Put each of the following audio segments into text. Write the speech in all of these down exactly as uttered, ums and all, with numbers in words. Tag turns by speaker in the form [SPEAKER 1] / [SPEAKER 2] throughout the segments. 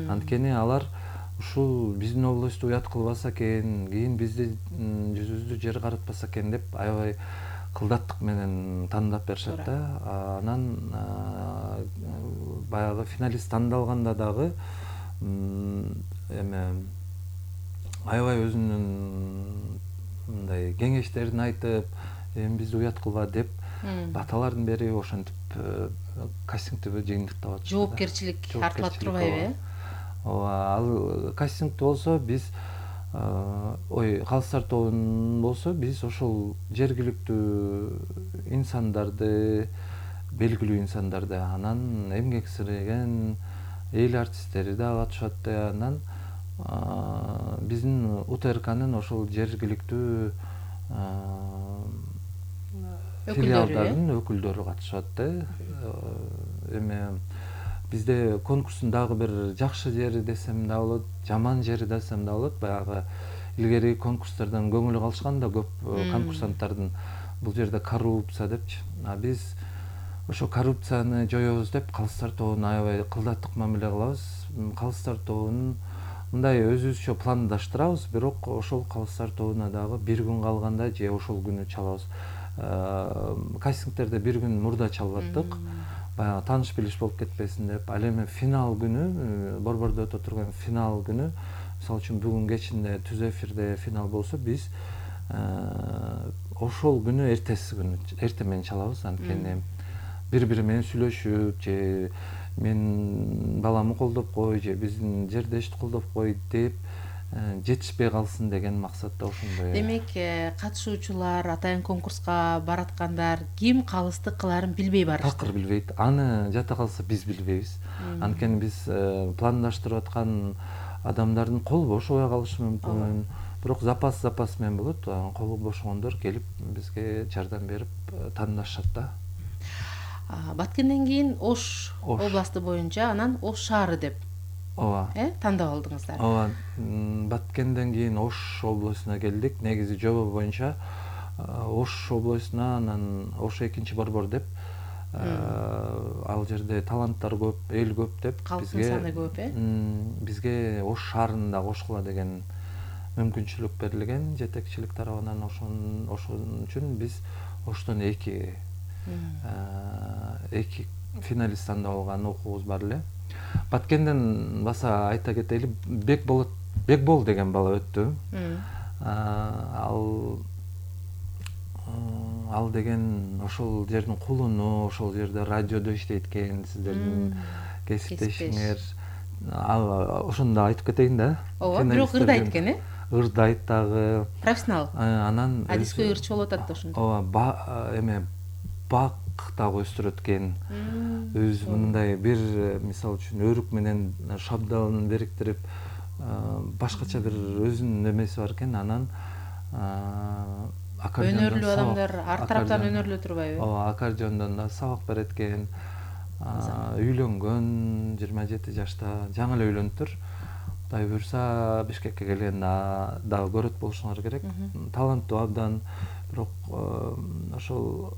[SPEAKER 1] Анткени алар ушул биздин областты уят кылбаса экен, кийин бизди жүзүбүздү жер каратпаса экен деп аябай кылдаттык менен тандап беришет да. Анан баягы финалист тандалганда дагы эме аябай өзүнүн мындай кеңештерин айтып, эми бизди уят кылба деп баталарын берип ошентип кастингти жыйынтыктап атышты.
[SPEAKER 2] Жоопкерчилик артылат турбайбы, э?
[SPEAKER 1] Ооба, ал кастингти болсо биз ой, калыстар тобунун болсо биз ошол жергиликтүү инсандарды, белгилүү инсандарды, анан эмгек сиңирген эл артисттери да катышат. Анан биздин УТРКнын ошол жергиликтүү филиалдарынын өкүлдөрү катышат да. Эме бизде конкурстун дагы бир жакшы жери десем да болот, жаман жери десем да болот. Баягы илгери конкурстардан көңүл калышкан да көп конкурсанттардын бул жерде коррупция депчи. А биз ошо коррупцияны жоёбуз деп калыстар тобуна аябай кылдаттык мамиле кылабыз. Калыстар тобунун мындай өзүбүзчө пландаштырабыз, бирок ошол калыстар тобуна дагы бир күн калганда же ошол күнү чалабыз. Кастингтерде бир күн мурда чалып аттык. Баягы тааныш билиш болуп кетпесин деп. Ал эми финал күнү, борбордо өтө турган финал күнү, мисалы үчүн бүгүн кечинде түз эфирде финал болсо, биз ошол күнү эртеси күнү эртең менен чалабыз. Анткени бири-бири менен сүйлөшүп, же мен баламы колдоп кой, же биздин жердешти колдоп кой деп жетишпей калсын деген максатта ошондой.
[SPEAKER 2] Демек, катышуучулар, атайын конкурска бараткандар ким калысты кыларын билбей барышты.
[SPEAKER 1] Такыр билбейт. Аны жата калса биз билбейбиз. Анткени биз пландаштырып аткан адамдардын колу бошобой калышы мүмкүн. Бирок запас запас менен болот. Колу бошогондор келип бизге жардам берип тандашат да.
[SPEAKER 2] Баткенден кийин Ош областы боюнча, анан Ош шаары деп
[SPEAKER 1] Ооба.
[SPEAKER 2] Э, тандап алдыңыздар.
[SPEAKER 1] Ооба. Баткенден кийин Ош областына келдик. Негизи жобо боюнча Ош областына, анан Ош экинчи борбор деп, ал жерде таланттар көп, эл көп деп
[SPEAKER 2] калктын саны көп, э?
[SPEAKER 1] Бизге Ош шаарында кошкула деген мүмкүнчүлүк берилген жетекчилик тарабынан. Ошон үчүн биз Оштон эки эки финалист тандап алган окуубуз бар эле. Баткенден баса айта кетели, Бекбол Бекбол деген бала өттү. Ал ал деген ошол жердин кулуну, ошол жерде радиодо иштейт экен, сиздердин кесиптешиңер. Ал ошондо айтып кетейин да.
[SPEAKER 2] Ооба, бирок ырдайт экен, э?
[SPEAKER 1] Ырдайт дагы.
[SPEAKER 2] Профессионал.
[SPEAKER 1] Анан
[SPEAKER 2] адиской ырчы болуп атат да ошондо.
[SPEAKER 1] Ооба, эме бак дагы өстүрөт экен. Өз мындай бир, мисалы үчүн, өрүк менен шабдалын бириктирип, башкача бир өзүнүн эмеси бар экен. Анан
[SPEAKER 2] өнөрлүү адамдар ар тараптан өнөрлүү турбайбы?
[SPEAKER 1] Ооба, аккордеондон да сабак берет экен. Үйлөнгөн, жыйырма жети жашта, жаңы эле үйлөнүптүр. Кудай буйрса Бишкекке келгенде дагы көрөт болушуңар керек. Таланттуу абдан, бирок ошол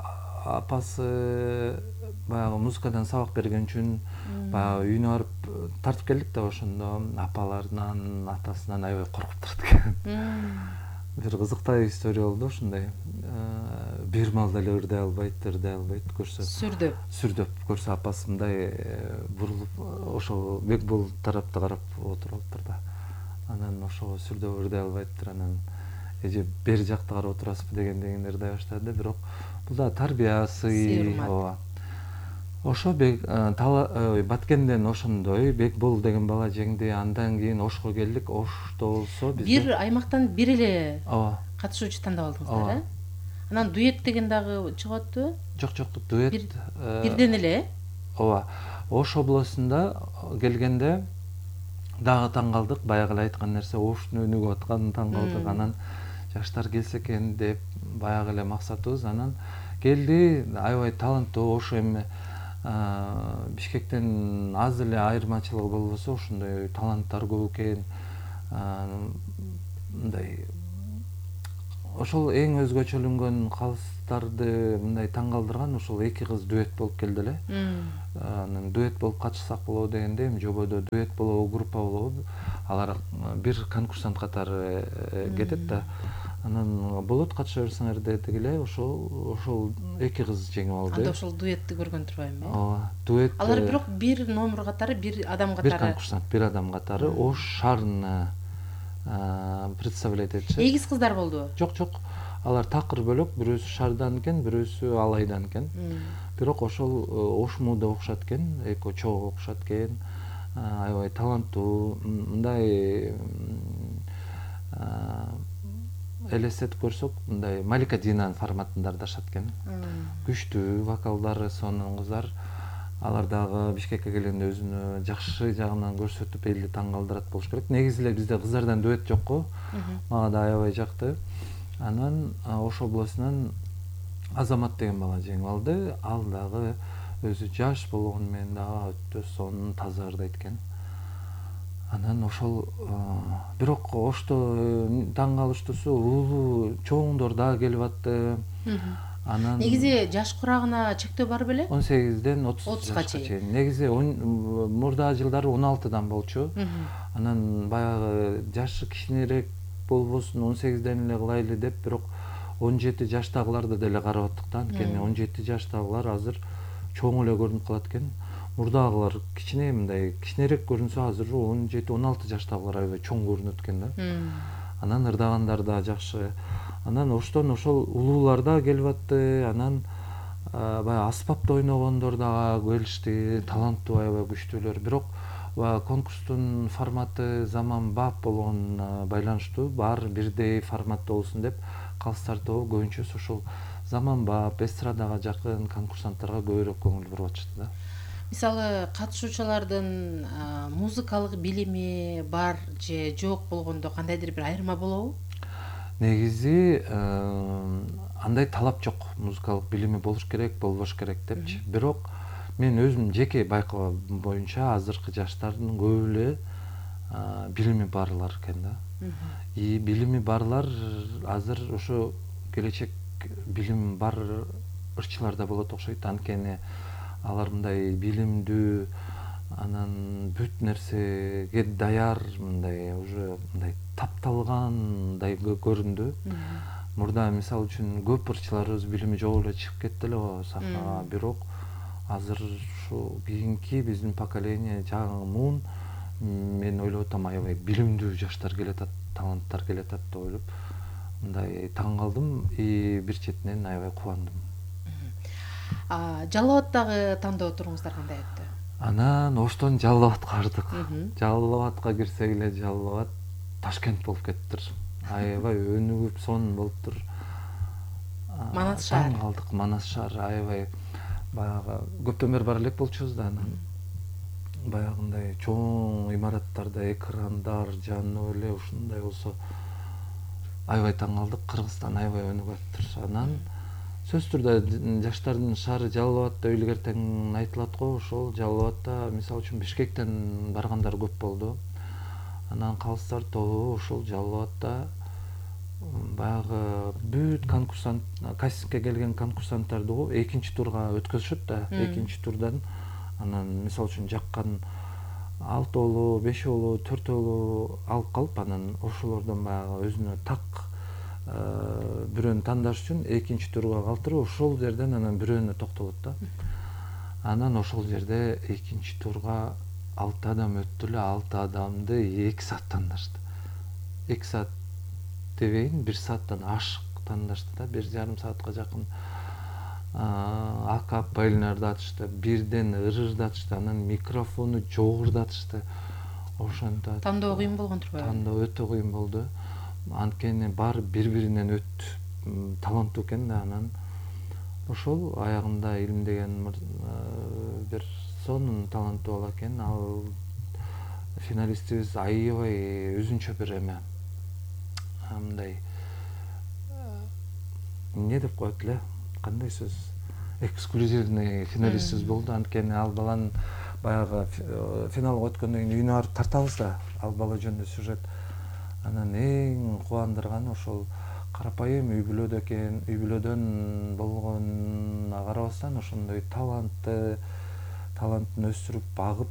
[SPEAKER 1] апасы баягы музыкадан сабак берген үчүн баягы үйүнө барып тартып келдик да, ошондо апаларынан, атасынан аябай коркуп турат экен. Бир кызыктуу история болду ошондой. Бир малда эле ырдай албайт, ырдай албайт көрсө.
[SPEAKER 2] Сүрдөп.
[SPEAKER 1] Сүрдөп көрсө апасы мындай бурулуп, ошол Бекбол тарапты карап отуруптур да. Анан ошого сүрдөп ырдай албайттыр. Анан эже бери жакты карап отурасызбы дегенден ырдай баштады. Бирок бул да тарбиясы. Ооба. Ошо Баткенден ошондой Бекбол деген бала жеңди. Андан кийин Ошко келдик. Ошто болсо бизде
[SPEAKER 2] бир аймактан бир эле
[SPEAKER 1] ооба
[SPEAKER 2] катышуучу тандап алдыңыздар, э? Анан дуэт деген дагы чыгып атпы?
[SPEAKER 1] Жок, жок, дуэт
[SPEAKER 2] бирден эле, э?
[SPEAKER 1] Ооба. Ош областында келгенде дагы таң калдык. Баягы эле айткан нерсе, Оштун өнүгүп атканын таң калдык. Анан жаштар келсе экен деп баягы эле максатыбыз. Анан келди, аябай таланттуу. Ошо эми Бишкектен аз эле айырмачылыгы болбосо, ошондой таланттар көп экен. Мындай ошол эң өзгөчөлөнгөн калыстарды мындай таң калтырган ошол эки кыз дуэт болуп келди эле. анан дуэт болуп катышсак болобу дегенде эми жободо дуэт болобу группа болобу алар бир конкурсант катары кетет да анан болот катыша берсеңер дегиле ошол ошол эки кыз жеңип алды.
[SPEAKER 2] Анда ошол дуэтти көргөн турбайбы?
[SPEAKER 1] Ооба, дуэт.
[SPEAKER 2] Алар бирок бир номер катары, бир адам катары.
[SPEAKER 1] Бир конкурсант, бир адам катары Ош шаарына представлять этишет.
[SPEAKER 2] Эгиз кыздар болдубу?
[SPEAKER 1] Жок, жок. Алар такыр бөлөк, бирөөсү шаардан экен, бирөөсү Алайдан экен. Бирок ошол Ошму да окшот экен, эко чогуу окшот экен. Аябай таланттуу, мындай элестетип көрсөк, мындай Малика Динанын форматында ырдашат экен. Күчтүү вокалдары сонун кыздар. Алар дагы Бишкекке келгенде өзүнү жакшы жагынан көрсөтүп, элди таң калтырат болуш керек. Негизи эле бизде кыздардан дуэт жокко. Мага да аябай жакты. Анан Ош областынан Азамат деген бала жеңип алды. Ал дагы өзү жаш болгону менен дагы өтө сонун таза ырдайт экен. Анан ошол бирок Ошто таң калыштуусу улуу чоңдор дагы келип атты. Анан
[SPEAKER 2] негизи жаш курагына чектөө бар беле?
[SPEAKER 1] он сегизден отуз жашка чейин. Негизи мурда жылдары он алтыдан болчу. Анан баягы жашы кичинерээк болбосун он сегизден эле кылайлы деп, бирок он жети жаштагыларды деле карап аттык да. Анткени он жети жаштагылар азыр чоң эле көрүнүп калат экен. Мурдагылар кичине мындай кичинерээк көрүнсө, азыр он жети он алты жаштагылар аябай чоң көрүнөт экен да. Анан ырдагандар да жакшы. Анан Оштон ошол улуулар да келип атты. Анан баягы аспапта ойногондор да келишти, таланттуу, аябай күчтүүлөр. Бирок конкурстун форматы заманбап болгонуна байланыштуу, баары бирдей форматта болсун деп калыстар тобу көбүнчөсү ошол заманбап, эстрадага жакын конкурсанттарга көбүрөөк көңүл буруп атышты да.
[SPEAKER 2] Мисалы, катышуучулардын музыкалык билими бар же жок болгондо кандайдыр бир айырма болобу?
[SPEAKER 1] Негизи андай талап жок. Музыкалык билими болуш керек, болбош керек депчи. Бирок мен өзүм жеке байкаган боюнча азыркы жаштардын көбү эле билими барлар экен да. И билими барлар азыр ошо келечек билими бар ырчылар да болот окшойт. Анткени алар мындай билимдүү, анан бүт нерсеге даяр, мындай уже мындай тапталгандай көрүндү. Мурда мисалы үчүн көп ырчыларыбыз билими жок эле чыгып кетти эле сахнага, бирок азыр ушу кийинки биздин поколение жаңы муун мен ойлоп атам, аябай билимдүү жаштар келатат, таланттар келатат деп ойлоп мындай таң калдым и бир четинен аябай кубандым.
[SPEAKER 2] Жалал Абадтагы тандоо туруңуздар кандай өттү?
[SPEAKER 1] Анан Оштон Жалал Абадка бардык. Жалал Абадка кирсек эле Жалал Абад Ташкент болуп кетиптир. Аябай өнүгүп сонун болуптур.
[SPEAKER 2] Манас шаар.
[SPEAKER 1] Таң калдык, Манас шаар аябай баягы көптөн бери бара элек болчубуз да, анан баягындай чоң имараттарда экрандар жанып эле ушундай болсо аябай таң калдык. Кыргызстан аябай өнүгүп атыптыр. Анан сөзсүз түрдө жаштардын шаары Жалал Абад деп илгертен айтылат го. Ошол Жалал Абадта мисалы үчүн Бишкектен баргандар көп болду. Анан калыстар тобу ошол Жалал Абадта баягы бүт конкурсант, кастингке келген конкурсанттарды экинчи турга өткөзүшөт да. Экинчи турдан анан мисалы үчүн жаккан алтоолу, бешоолу, төртөөлү алып калып, анан ошолордон баягы өзүнө так бирөөнү тандаш үчүн экинчи турга калтырып, ошол жерден анан бирөөнө токтолот да. Анан ошол жерде экинчи турга алты адам өттү эле, алты адамды эки саат тандашты. эки саат дебейин, бир сааттан ашык тандашты да, бир жарым саатка жакын акапелланы ырдатышты, бирден ырырдатышты, анан микрофону жогурдатышты. Ошондо
[SPEAKER 2] тандоо кыйын болгон турбайбы?
[SPEAKER 1] Тандоо өтө кыйын болду. Анткени баары бири-биринен өттү, таланттуу экен да. Анан ошол аягында Илим деген бир сонун таланттуу бала экен. Ал финалистибиз аябай өзүнчө бир эме, мындай эмне деп коет эле, кандай сөз, эксклюзивный финалистибиз болду. Анткени ал баланын баягы финалга өткөндөн кийин үйүнө барып тартабыз да, ал бала жөнүндө сюжет. Анан эң кубандырганы ошол карапайым үй бүлөдө экен, үй бүлөдөн болгонуна карабастан ошондой талантты талантын өстүрүп багып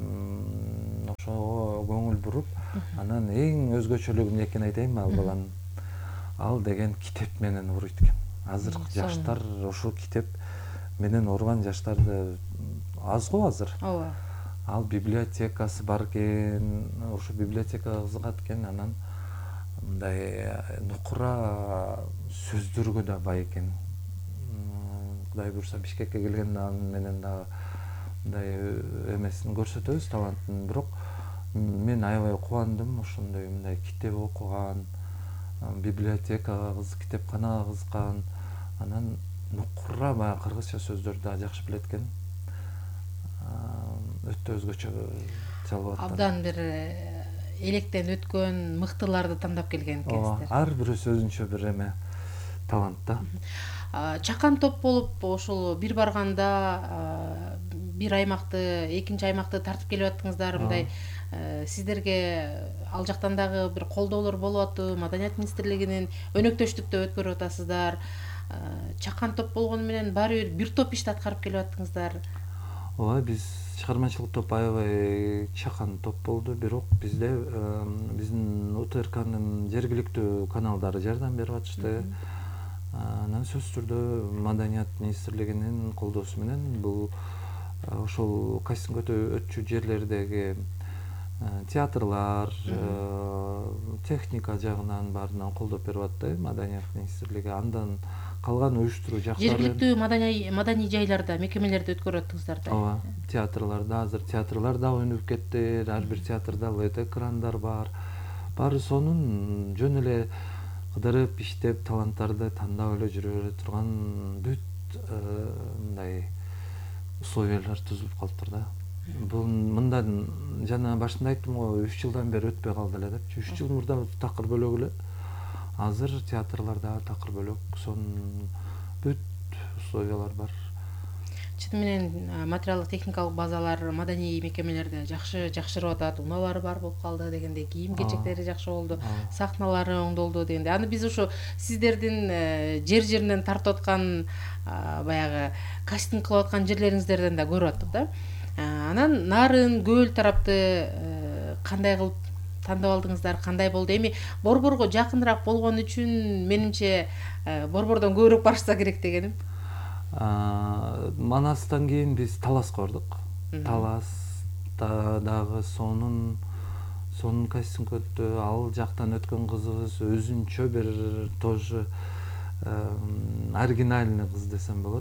[SPEAKER 1] ошого көңүл буруп, анан эң өзгөчөлүгүн экен айтайынбы ал баланын, ал деген китеп менен уруйт экен. Азыркы жаштар ушул китеп менен урган жаштарды аз го азыр.
[SPEAKER 2] Ооба.
[SPEAKER 1] Ал библиотекасы бар экен, ошо библиотекага кызыгат экен, анан мындай нукура сөздөргө да бай экен. Кудай буйрса Бишкекке келгенде анын менен дагы мындай эмесин көрсөтөбүз, талантын. Бирок мен аябай кубандым ошондой мындай китеп окуган, библиотекага, китепканага кызыккан, анан нукура баягы кыргызча сөздөрдү да жакшы билет экен. Өтө өзгөчө жалып аттан.
[SPEAKER 2] Абдан бир электен өткөн мыктыларды тандап келген экенсиздер.
[SPEAKER 1] Ар бирөөсү өзүнчө бир эме талант да.
[SPEAKER 2] Чакан топ болуп ошол бир барганда бир аймакты, экинчи аймакты тартып келип аттыңыздар, мындай сиздерге ал жактан дагы бир колдоолор болуп атпы, Маданият министрлигинин өнөктөштүктө өткөрүп атасыздар. Чакан топ болгону менен баары бир бир топ ишти аткарып келип аттыңыздар.
[SPEAKER 1] Ооба, биз чыгармачылык топ аябай чакан топ болду, бирок бизде биздин УТРКнын жергиликтүү каналдары жардам берип атышты. Анан сөзсүз түрдө Маданият министрлигинин колдоосу менен бул ошол кастингге өтчү жерлердеги театрлар, техника жагынан баарынан колдоп берип атты Маданият министрлиги. Андан калган уюштуруу жактары
[SPEAKER 2] жергиликтүү маданий жайларда, мекемелерде өткөрүп аттыңыздар да.
[SPEAKER 1] Ооба, театрларда азыр театрлар да өнүгүп кетти, ар бир театрда лед экрандар бар. Баары сонун жөн эле кыдырып иштеп таланттарды тандап эле жүрө турган бүт мындай условиялар түзүлүп калыптыр да. Бул мындан жана башында айттым го, үч жылдан бери өтпөй калды эле депчи. үч жыл мурда такыр бөлөк эле. Азыр театрларда такыр бөлөк, сонун бүт условиялар бар.
[SPEAKER 2] Чын менен материалдык техникалык базалар маданий мекемелерде жакшы жакшырып атат, унаалары бар болуп калды дегенде, кийим кечектери жакшы болду, сахналары оңдолду дегенде. Аны биз ушу сиздердин жер жеринен тартып аткан баягы кастинг кылып аткан жерлериңиздерден да көрүп аттык да. Анан нарын, көл тарапты кандай кылып тандап алдыңыздар, кандай болду? Эми Борборго жакыныраак болгон үчүн менимче Борбордон көбүрөөк барышса керек дегеним.
[SPEAKER 1] Манастан кийин биз Таласка бардык. Таласта дагы сонун сонун кастинг өттү. Ал жактан өткөн кызыбыз өзүнчө бир тоже оригинальный кыз десем болот.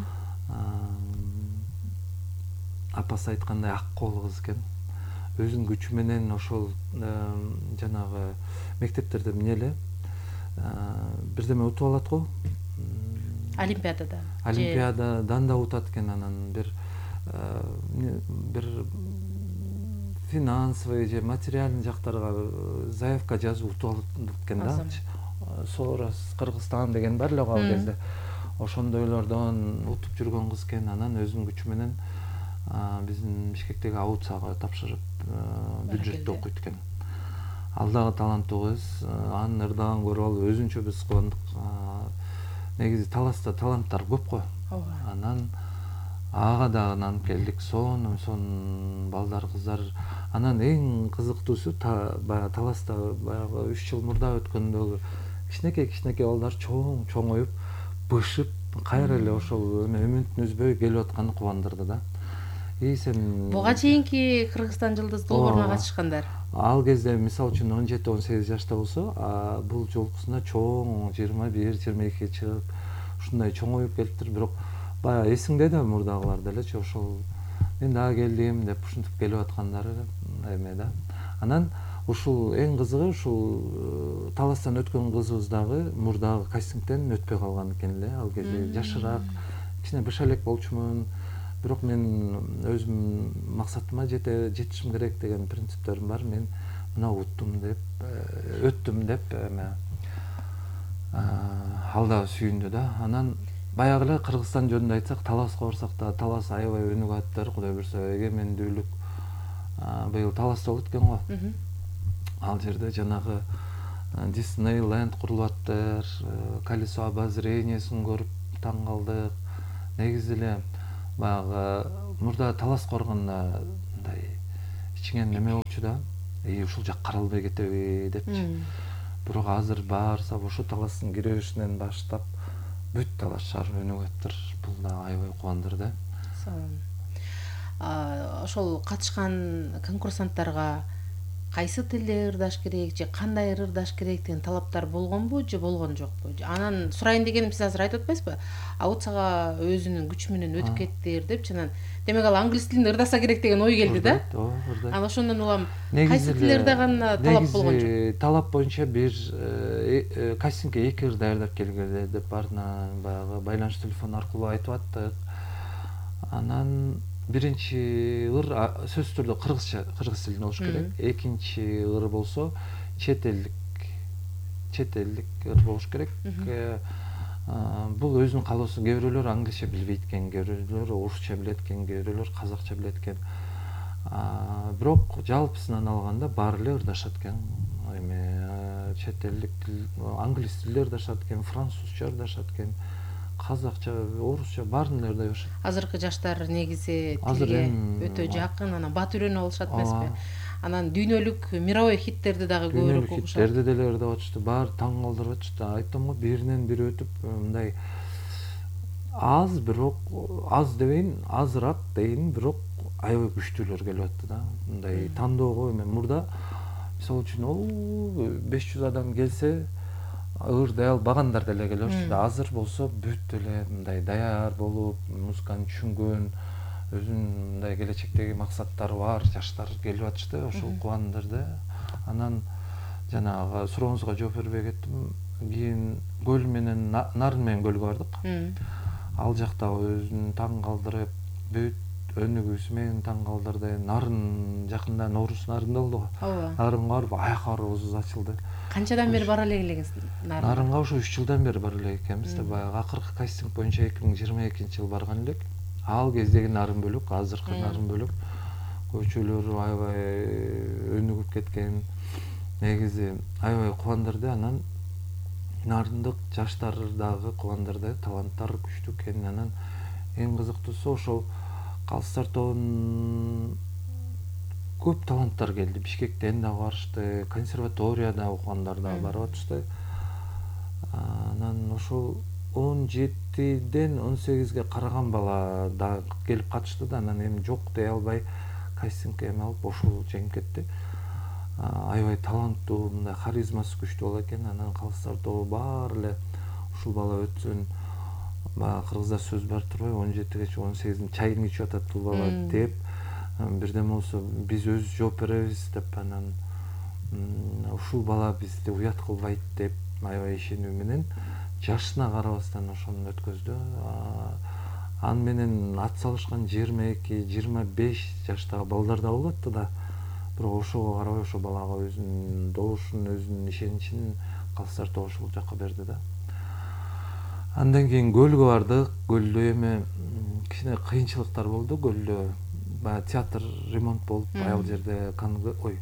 [SPEAKER 1] Апасы айткандай ак кол кыз экен. Өзүнүн күчү менен ошол жанагы мектептерде эмне эле бирдеме утуп алат го.
[SPEAKER 2] Олимпиадада.
[SPEAKER 1] Олимпиададан да утат экен, анан бир бир финансовый же материальный жактарга заявка жазып утуп алат экен да. Сорос Кыргызстан деген бар эле ал кезде. Ошондойлордон утуп жүргөн кыз экен. Анан өзүнүн күчү менен биздин Бишкектеги АУЦага тапшырып бюджетте окуйт экен. Ал дагы таланттуу кыз, анын ырдаган көрүп алып өзүнчө биз кубандык. Негизи Таласта таланттар көп го. Анан ага дагы нанып келдик. Сонун сонун балдар, кыздар. Анан эң кызыктуусу баягы Таласта баягы үч жыл мурда өткөндөгү кичинекей кичинекей балдар чоң чоңоюп, бышып, кайра эле ошол үмүтүн үзбөй келип атканы кубандырды да. И сен
[SPEAKER 2] буга чейинки Кыргызстан жылдыз долбооруна катышкандар.
[SPEAKER 1] Ал кезде мисалы үчүн он жети он сегиз жашта болсо, бул жолкусуна чоң жыйырма бир жыйырма экиге чыгып, ушундай чоңоюп келиптир. Бирок баягы эсиңде да мурдагылар делечи, ошол мен дагы келдим деп ушинтип келип аткандары эме да. Анан ушул эң кызыгы ушул Таластан өткөн кызыбыз дагы мурдагы кастингден өтпөй калган экен эле. Ал кезде жашыраак, кичине быша элек болчумун. Бирок мен өзүм максатыма жетишим керек деген принциптерим бар. Мен мына уттум деп, өттүм деп эме ал да сүйүндү да. Анан баягы эле Кыргызстан жөнүндө айтсак, Таласка барсак да, Талас аябай өнүгүп аттыр. Кудай буйрса эгемендүүлүк быйыл Таласта болот экен го. Ал жерде жанагы Disneyland курулуп аттыр. Колесо обозрениесин көрүп таң калдык. Негизи эле баягы мурда талас коргондо мындай ичиңен неме болчу да, и ушул жак каралбай кетеби депчи. Бирок азыр баарса ошо таластын киребешинен баштап бүт талас шаар өнүгүп атыптыр. Бул да аябай кубандырды.
[SPEAKER 2] Ошол катышкан конкурсанттарга кайсы тилде ырдаш керек же кандай ырдаш керек деген талаптар болгонбу же болгон жокпу? Анан сурайын дегеним, сиз азыр айтып атпайсызбы? Аутсага өзүнүн күчү менен өтүп кетти депчи, анан демек ал англис тилинде ырдаса керек деген ой келди да. Анан ошондон улам кайсы тилде ырдаганда талап болгон жок?
[SPEAKER 1] Талап боюнча бир кастингге эки ыр даярдап келгиле деп баарына баягы байланыш телефону аркылуу айтып аттык. Анан биринчи ыр сөзсүз түрдө кыргызча, кыргыз тилинде болуш керек. Экинчи ыр болсо чет элдик, чет элдик ыр болуш керек. Бул өзүнүн каалоосу. Кээ бирөөлөр англисче билбейт экен, кээ бирөөлөр орусча билет экен, кээ бирөөлөр казакча билет экен. Бирок жалпысынан алганда баары эле ырдашат экен. Эми чет элдик тил, англис тилде ырдашат экен, французча ырдашат экен, казакча, орусча баарын эле ырдай беришет.
[SPEAKER 2] Азыркы жаштар негизи тилге өтө жакын, анан бат үйрөнүп алышат эмеспи? Анан дүйнөлүк мировой хиттерди дагы көбүрөөк угушат.
[SPEAKER 1] Хиттерди деле ырдап атышты, баары таң калтырып атышты. Айттым го, биринен бири өтүп мындай аз, бирок аз дебейин, азыраак дейин, бирок аябай күчтүүлөр келип атты да. Мындай тандоого эми мурда мисалы үчүн ол беш жүз адам келсе ырдай албагандар деле келип атышты. Азыр болсо бүт эле мындай даяр болуп, музыканы түшүнгөн, өзүнүн мындай келечектеги максаттары бар жаштар келип атышты. Ошол кубандырды. Анан жанагы сурооңузга жооп бербей кеттим. Кийин көл менен Нарын менен көлгө бардык. Ал жакта өзүн таң калтырып, бүт өнүгүүсү менен таң калтырды. Нарын жакында Норус Нарында болду го. Нарынга барып аякка барыбыз ачылды.
[SPEAKER 2] Канчадан бери бара эле элегиз Нарынга?
[SPEAKER 1] Нарынга ошо үч жылдан бери бара элек экенбиз да. Баягы акыркы кастинг боюнча эки миң жыйырма экинчи жыл барган элек. Ал кездеги Нарын бөлөк, азыркы Нарын бөлөк. Көчөлөрү аябай өнүгүп кеткен. Негизи аябай кубандырды. Анан Нарындык жаштар дагы кубандырды. Таланттар күчтүү экен. Анан эң кызыктуусу ошол Калыстар тобунун көп таланттар келди. Бишкектен дагы барышты, консерваторияда окугандар дагы барып атышты. Анан ошол он жетиден он сегизге караган бала да келип катышты да. Анан эми жок дей албай кастингге эме алып ошол жеңип кетти. Аябай таланттуу, мындай харизмасы күчтүү бала экен. Анан Калыстар тобу баары эле ушул бала өтсүн, баягы кыргызда сөз бар турбайбы, он жетигечи он сегиздин чайын ичип атат бул бала деп, бирдеме болсо биз өзүбүз жооп беребиз деп, анан ушул бала бизди уят кылбайт деп аябай ишенүү менен жашына карабастан ошону өткөздү. Аны менен ат салышкан жыйырма эки жыйырма беш жаштагы балдар да болуп атты да. Бирок ошого карабай ошо балага өзүнүн добушун, өзүнүн ишеничин Калыстар тобу ушул жакка берди да. Андан кийин көлгө бардык. Көлдө эми кичине кыйынчылыктар болду. Көлдө баягы театр ремонт болуп, аял жерде ой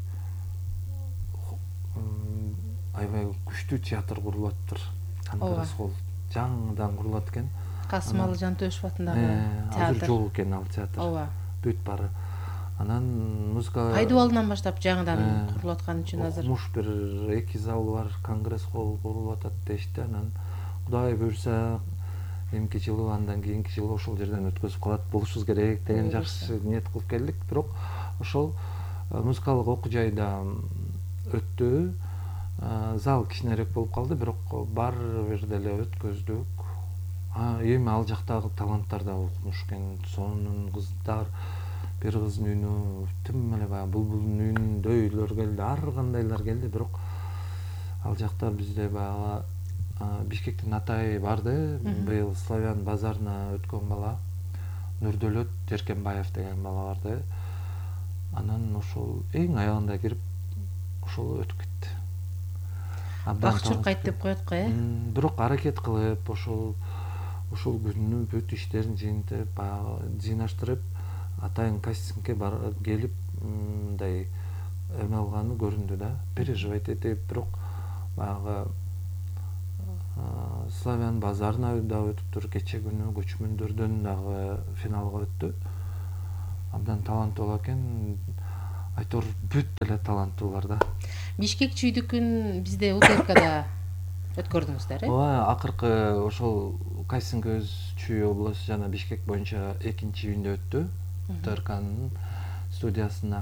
[SPEAKER 1] аябай күчтүү театр курулуп атыптыр. Конгресс холл жаңыдан курулат экен.
[SPEAKER 2] Касымалы Жантөшев атындагы театр.
[SPEAKER 1] Азыр жок экен ал театр.
[SPEAKER 2] Ооба.
[SPEAKER 1] Бүт баары. Анан музыка
[SPEAKER 2] Пайдубалынан баштап жаңыдан курулуп аткан үчүн азыр
[SPEAKER 1] муш бир эки зал бар, конгресс холл курулуп атат дешти. Анан Кудай буйрса эмки жылы, андан кийинки жылы ошол жерден өткөзүп калат болушубуз керек деген жакшы ниет кылып келдик. Бирок ошол музыкалык окуу жайда өттү. Зал кичинерээк болуп калды, бирок баары бир деле өткөздүк. Эми ал жактагы таланттар да укмуш экен. Сонун кыздар, бир кыздын үнү тим эле баягы булбулдун үнүндөйлөр келди, ар кандайлар келди. Бирок ал жакта бизде баягы Бишкектин Атай барды. Быйыл Славян базарына өткөн бала Нурдөлөт Жеркенбаев деген бала барды. Анан ошол эң аягында кирип ошол өтүп кетти.
[SPEAKER 2] Бакчып кайт деп коет го, э?
[SPEAKER 1] Бирок аракет кылып, ошол ошол күнү бүт иштерин жыйынтып, баягы жыйнаштырып, Атайын кастингге келип, мындай эме алганы көрүндү да. Переживать этип, бирок баягы Славян базарына да өтүптүр. Кече күнү көчмөндөрдөн дагы финалга өттү. Абдан таланттуу экен. Айтор бүт эле таланттуулар да.
[SPEAKER 2] Бишкек чүйдүкүн бизде УТРКда өткөрдүңүздөр, э?
[SPEAKER 1] Ооба, акыркы ошол Кайсынкөз чүй обласу жана Бишкек боюнча экинчи июнда өттү. УТРКнын студиясына.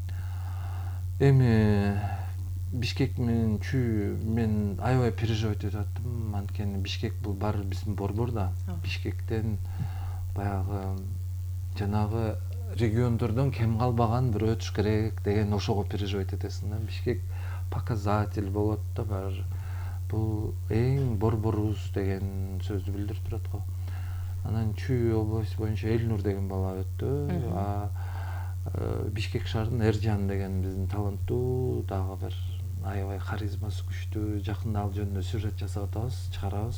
[SPEAKER 1] Эми Бишкек менен чүй мен аябай переживать этип аттым. Анткени Бишкек бул баары биздин борбор да. Бишкектен баягы жанагы региондордон кем калбаган бир өтүш керек деген ошого переживать этесиң да. Бишкек показатель болот да баары. Бул эң борборубуз деген сөздү билдирип турат го. Анан чүй областы боюнча Элнур деген бала өттү. А Бишкек шаарынын Эржан деген биздин таланттуу дагы бир аябай харизмасы күчтүү. Жакында ал жөнүндө сюжет жасап атабыз, чыгарабыз.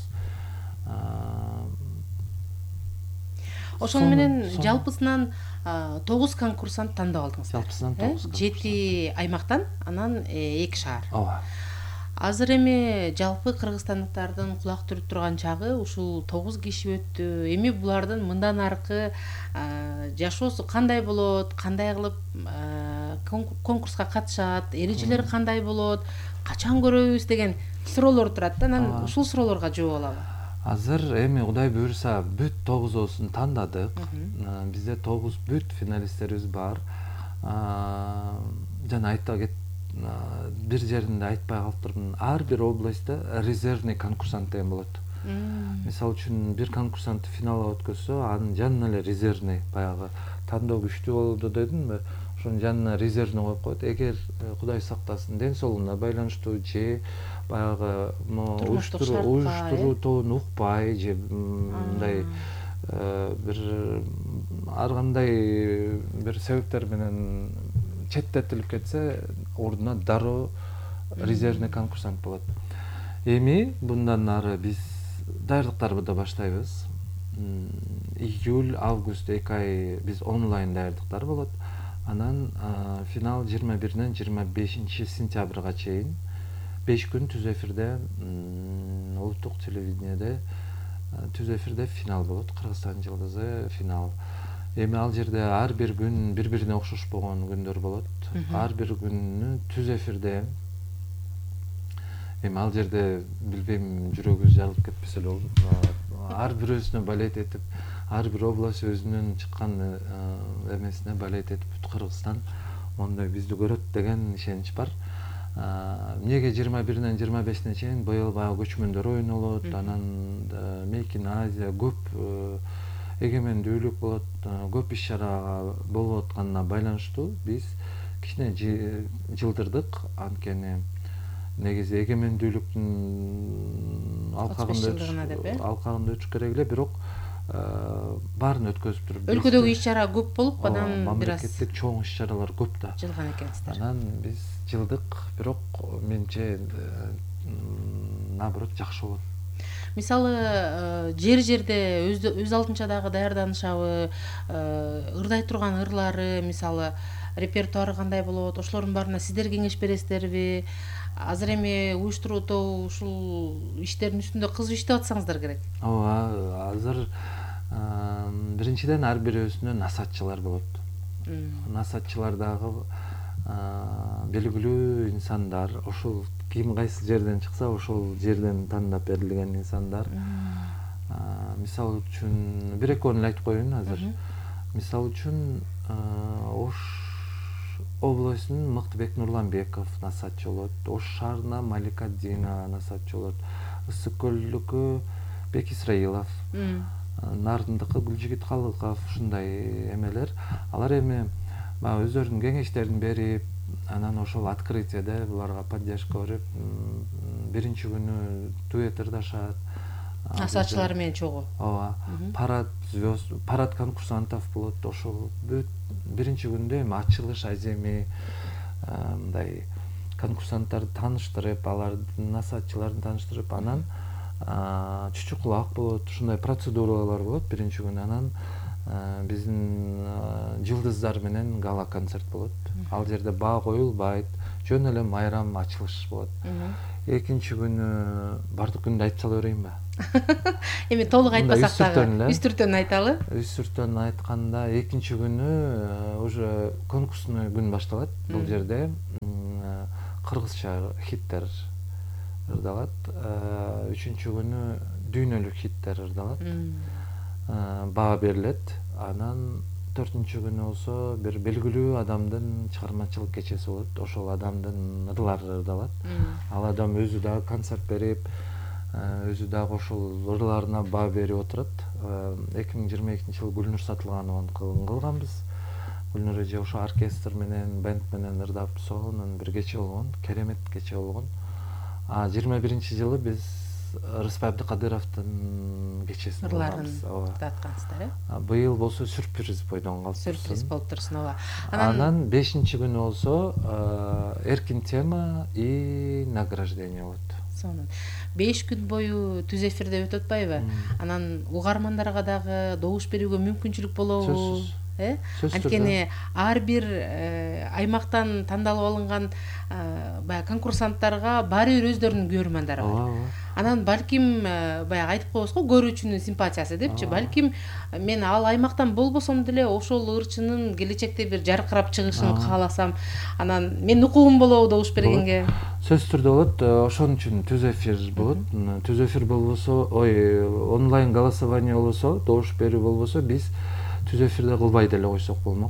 [SPEAKER 2] Ошону менен жалпысынан тогуз конкурсант тандап алдыңыз.
[SPEAKER 1] Жалпысынан тогуз.
[SPEAKER 2] жети аймактан, анан эки шаар.
[SPEAKER 1] Ооба.
[SPEAKER 2] Азыр эми жалпы кыргызстандыктардын кулак түрүп турган чагы ушул тогуз киши өттү. Эми булардын мындан аркы жашоосу кандай болот, кандай кылып конкурска катышат, эрежелери кандай болот, качан көрөбүз деген суроолор турат да. Анан ушул суроолорго жооп алалы.
[SPEAKER 1] Азыр эми Кудай буйруса бүт тогузоосун тандадык. Бизде тогуз бүт финалисттерибиз бар. Жана айта кет бир жеринде айтпай калыптырмын. Ар бир областта резервный конкурсант деген болот. Мисалы үчүн бир конкурсант финалга өткөзсө, анын жанына эле резервный баягы тандоо күчтүү болду дедимби? Ошонун жанына резервный коюп коет. Эгер Кудай сактасын, ден соолугуна байланыштуу же баягы уюштуруу тоон укпай же мындай бир ар кандай бир себептер менен четтетилип кетсе, ордуна дароо резервный конкурсант болот. Эми мындан ары биз даярдыктарды да баштайбыз. Июль, август эки ай биз онлайн даярдыктар болот. Анан финал жыйырма биринен жыйырма бешинчи сентябрга чейин беш күн түз эфирде, улуттук телевидениеде түз эфирде финал болот. Кыргызстан жылдызы финал. Эми ал жерде ар бир күн бири-бирине окшошпогон күндөр болот. Ар бир күнү түз эфирде. Эми ал жерде билбейм, жүрөгүбүз жарылып кетпесе эле болду. Ар бирөөсүнө болеть этип, ар бир область өзүнүн чыккан эмесине болеть этип, бүт Кыргызстан мондой бизди көрөт деген ишенич бар. Эмнеге жыйырма биринен жыйырма бешине чейин быйыл баягы көчмөндөр ойнолот, анан Мейкин Азия көп эгемендүүлүк болот, көп иш-чара болуп атканына байланыштуу биз кичине жылдырдык. Анткени негизи эгемендүүлүктүн алкагында өтүш керек эле, бирок баарын өткөзүп туруп.
[SPEAKER 2] Өлкөдөгү иш-чара көп болуп, анан бир аз
[SPEAKER 1] мамлекеттик чоң иш-чаралар көп да.
[SPEAKER 2] Жылган экенсиздер.
[SPEAKER 1] Анан биз жылдык, бирок менимче наоборот жакшы болот.
[SPEAKER 2] Мисалы, жер-жерде өз алдынча дагы даярданышабы, ырдай турган ырлары, мисалы, репертуары кандай болот, ошолордун баарына сиздер кеңеш бересиздерби? Азыр эми уюштуруутоо ушул иштердин үстүндө кызуу иштеп атсаңыздар керек.
[SPEAKER 1] Ооба, азыр биринчиден ар бирөөсүнө насаатчылар болот. Насаатчылар дагы белгилүү инсандар, ошол ким кайсы жерден чыкса, ошол жерден тандап берилген инсандар. Мисалы үчүн бир экөөнү айтып коеюн азыр. Мисалы үчүн Ош областынын Мыктыбек Нурланбеков насаатчы болот. Ош шаарына Малика Дина насаатчы болот. Ысык көлдүкү Бек Исраилов, Нардындыкы Гүлжигит Калыков, ушундай эмелер. Алар эми өздөрүнүн кеңештерин берип, анан ошол открытиеде буларга поддержка берип, биринчи күнү дуэт ырдашат.
[SPEAKER 2] Насаатчылар менен чогуу.
[SPEAKER 1] Ооба. Парад звезд, парад конкурсантов болот. Ошол бүт биринчи күндө эми ачылыш аземи мындай конкурсанттарды тааныштырып, алардын насаатчыларын тааныштырып, анан чүчү кулак болот. Ушундай процедуралар болот биринчи күнү. Анан биздин жылдыздар менен гала концерт болот. Ал жерде баа коюлбайт, жөн эле майрам ачылыш болот. Экинчи күнү бардык күндү айтып сала берейинби?
[SPEAKER 2] Эми толук айтпасак дагы
[SPEAKER 1] үз
[SPEAKER 2] түртөн айталы.
[SPEAKER 1] Үз түртөн айтканда экинчи күнү уже конкурсный күн башталат. Бул жерде кыргызча хиттер ырдалат. Үчүнчү күнү дүйнөлүк хиттер ырдалат. Баа берилет. Анан төртүнчү күнү болсо бир белгилүү адамдын чыгармачылык кечеси болот. Ошол адамдын ырлары ырдалат. Ал адам өзү дагы концерт берип, өзү дагы ошол ырларына баа берип отурат. эки миң жыйырма экинчи жылы Гүлнур Сатылганованы кылганбыз. Гүлнур эже ошо оркестр менен, бенд менен ырдап сонун бир кече болгон, керемет кече болгон. А жыйырма биринчи жылы биз Рыспай Абдыкадыровдун кечесин
[SPEAKER 2] ырларын ырдаткансыздар, э?
[SPEAKER 1] Быйыл болсо сюрприз бойдон калып турсун.
[SPEAKER 2] Сюрприз болуп турсун, ооба.
[SPEAKER 1] Анан бешинчи күнү болсо эркин тема и награждение болот.
[SPEAKER 2] Сонун. беш күн бою түз эфирде өтүп атпайбы? Анан угармандарга дагы добуш берүүгө мүмкүнчүлүк болобу? Э? Анткени ар бир аймактан тандалып алынган баягы конкурсанттарга баары бир өздөрүнүн көрөрмандары бар. Анан балким баягы айтып коебуз го, көрүүчүнүн симпатиясы депчи, балким мен ал аймактан болбосом деле ошол ырчынын келечекте бир жаркырап чыгышын кааласам, анан менин укугум болобу добуш бергенге?
[SPEAKER 1] Сөзсүз түрдө болот. Ошон үчүн түз эфир болот. Түз эфир болбосо, ой, онлайн голосование болбосо, добуш берүү болбосо, биз түз эфирде кылбай деле койсок болмок.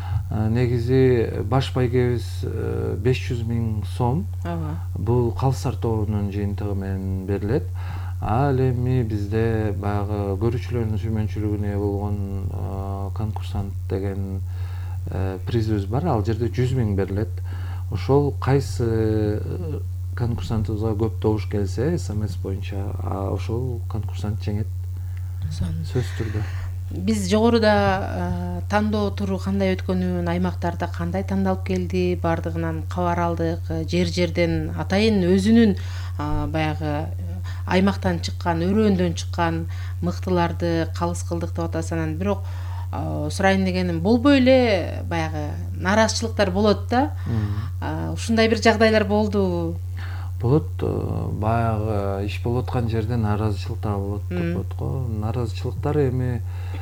[SPEAKER 1] Негизи баш байгебиз беш жүз миң сом. Бул Калысар тобунун жыйынтыгы менен берилет. Ал эми бизде баягы көрүүчүлөрдүн сүймөнчүлүгүнө ээ болгон конкурсант деген призыбыз бар. Ал жерде жүз миң берилет. Ошол кайсы конкурсантыбызга көп добуш келсе, смс боюнча ошол конкурсант жеңет. Сөзсүз түрдө.
[SPEAKER 2] Биз жогоруда тандоо туру кандай өткөнүн, аймактарда кандай тандалып келди, бардыгынан кабар алдык. Жер-жерден атайын өзүнүн баягы аймактан чыккан, өрөөндөн чыккан мыктыларды калыс кылдык деп атасыз. Анан бирок сурайын дегеним, болбой эле баягы нааразычылыктар болот да. Ушундай бир жагдайлар болду.
[SPEAKER 1] Болот, баягы иш болуп аткан жерде нааразычылык да болот деп коет го. Нааразычылыктар эми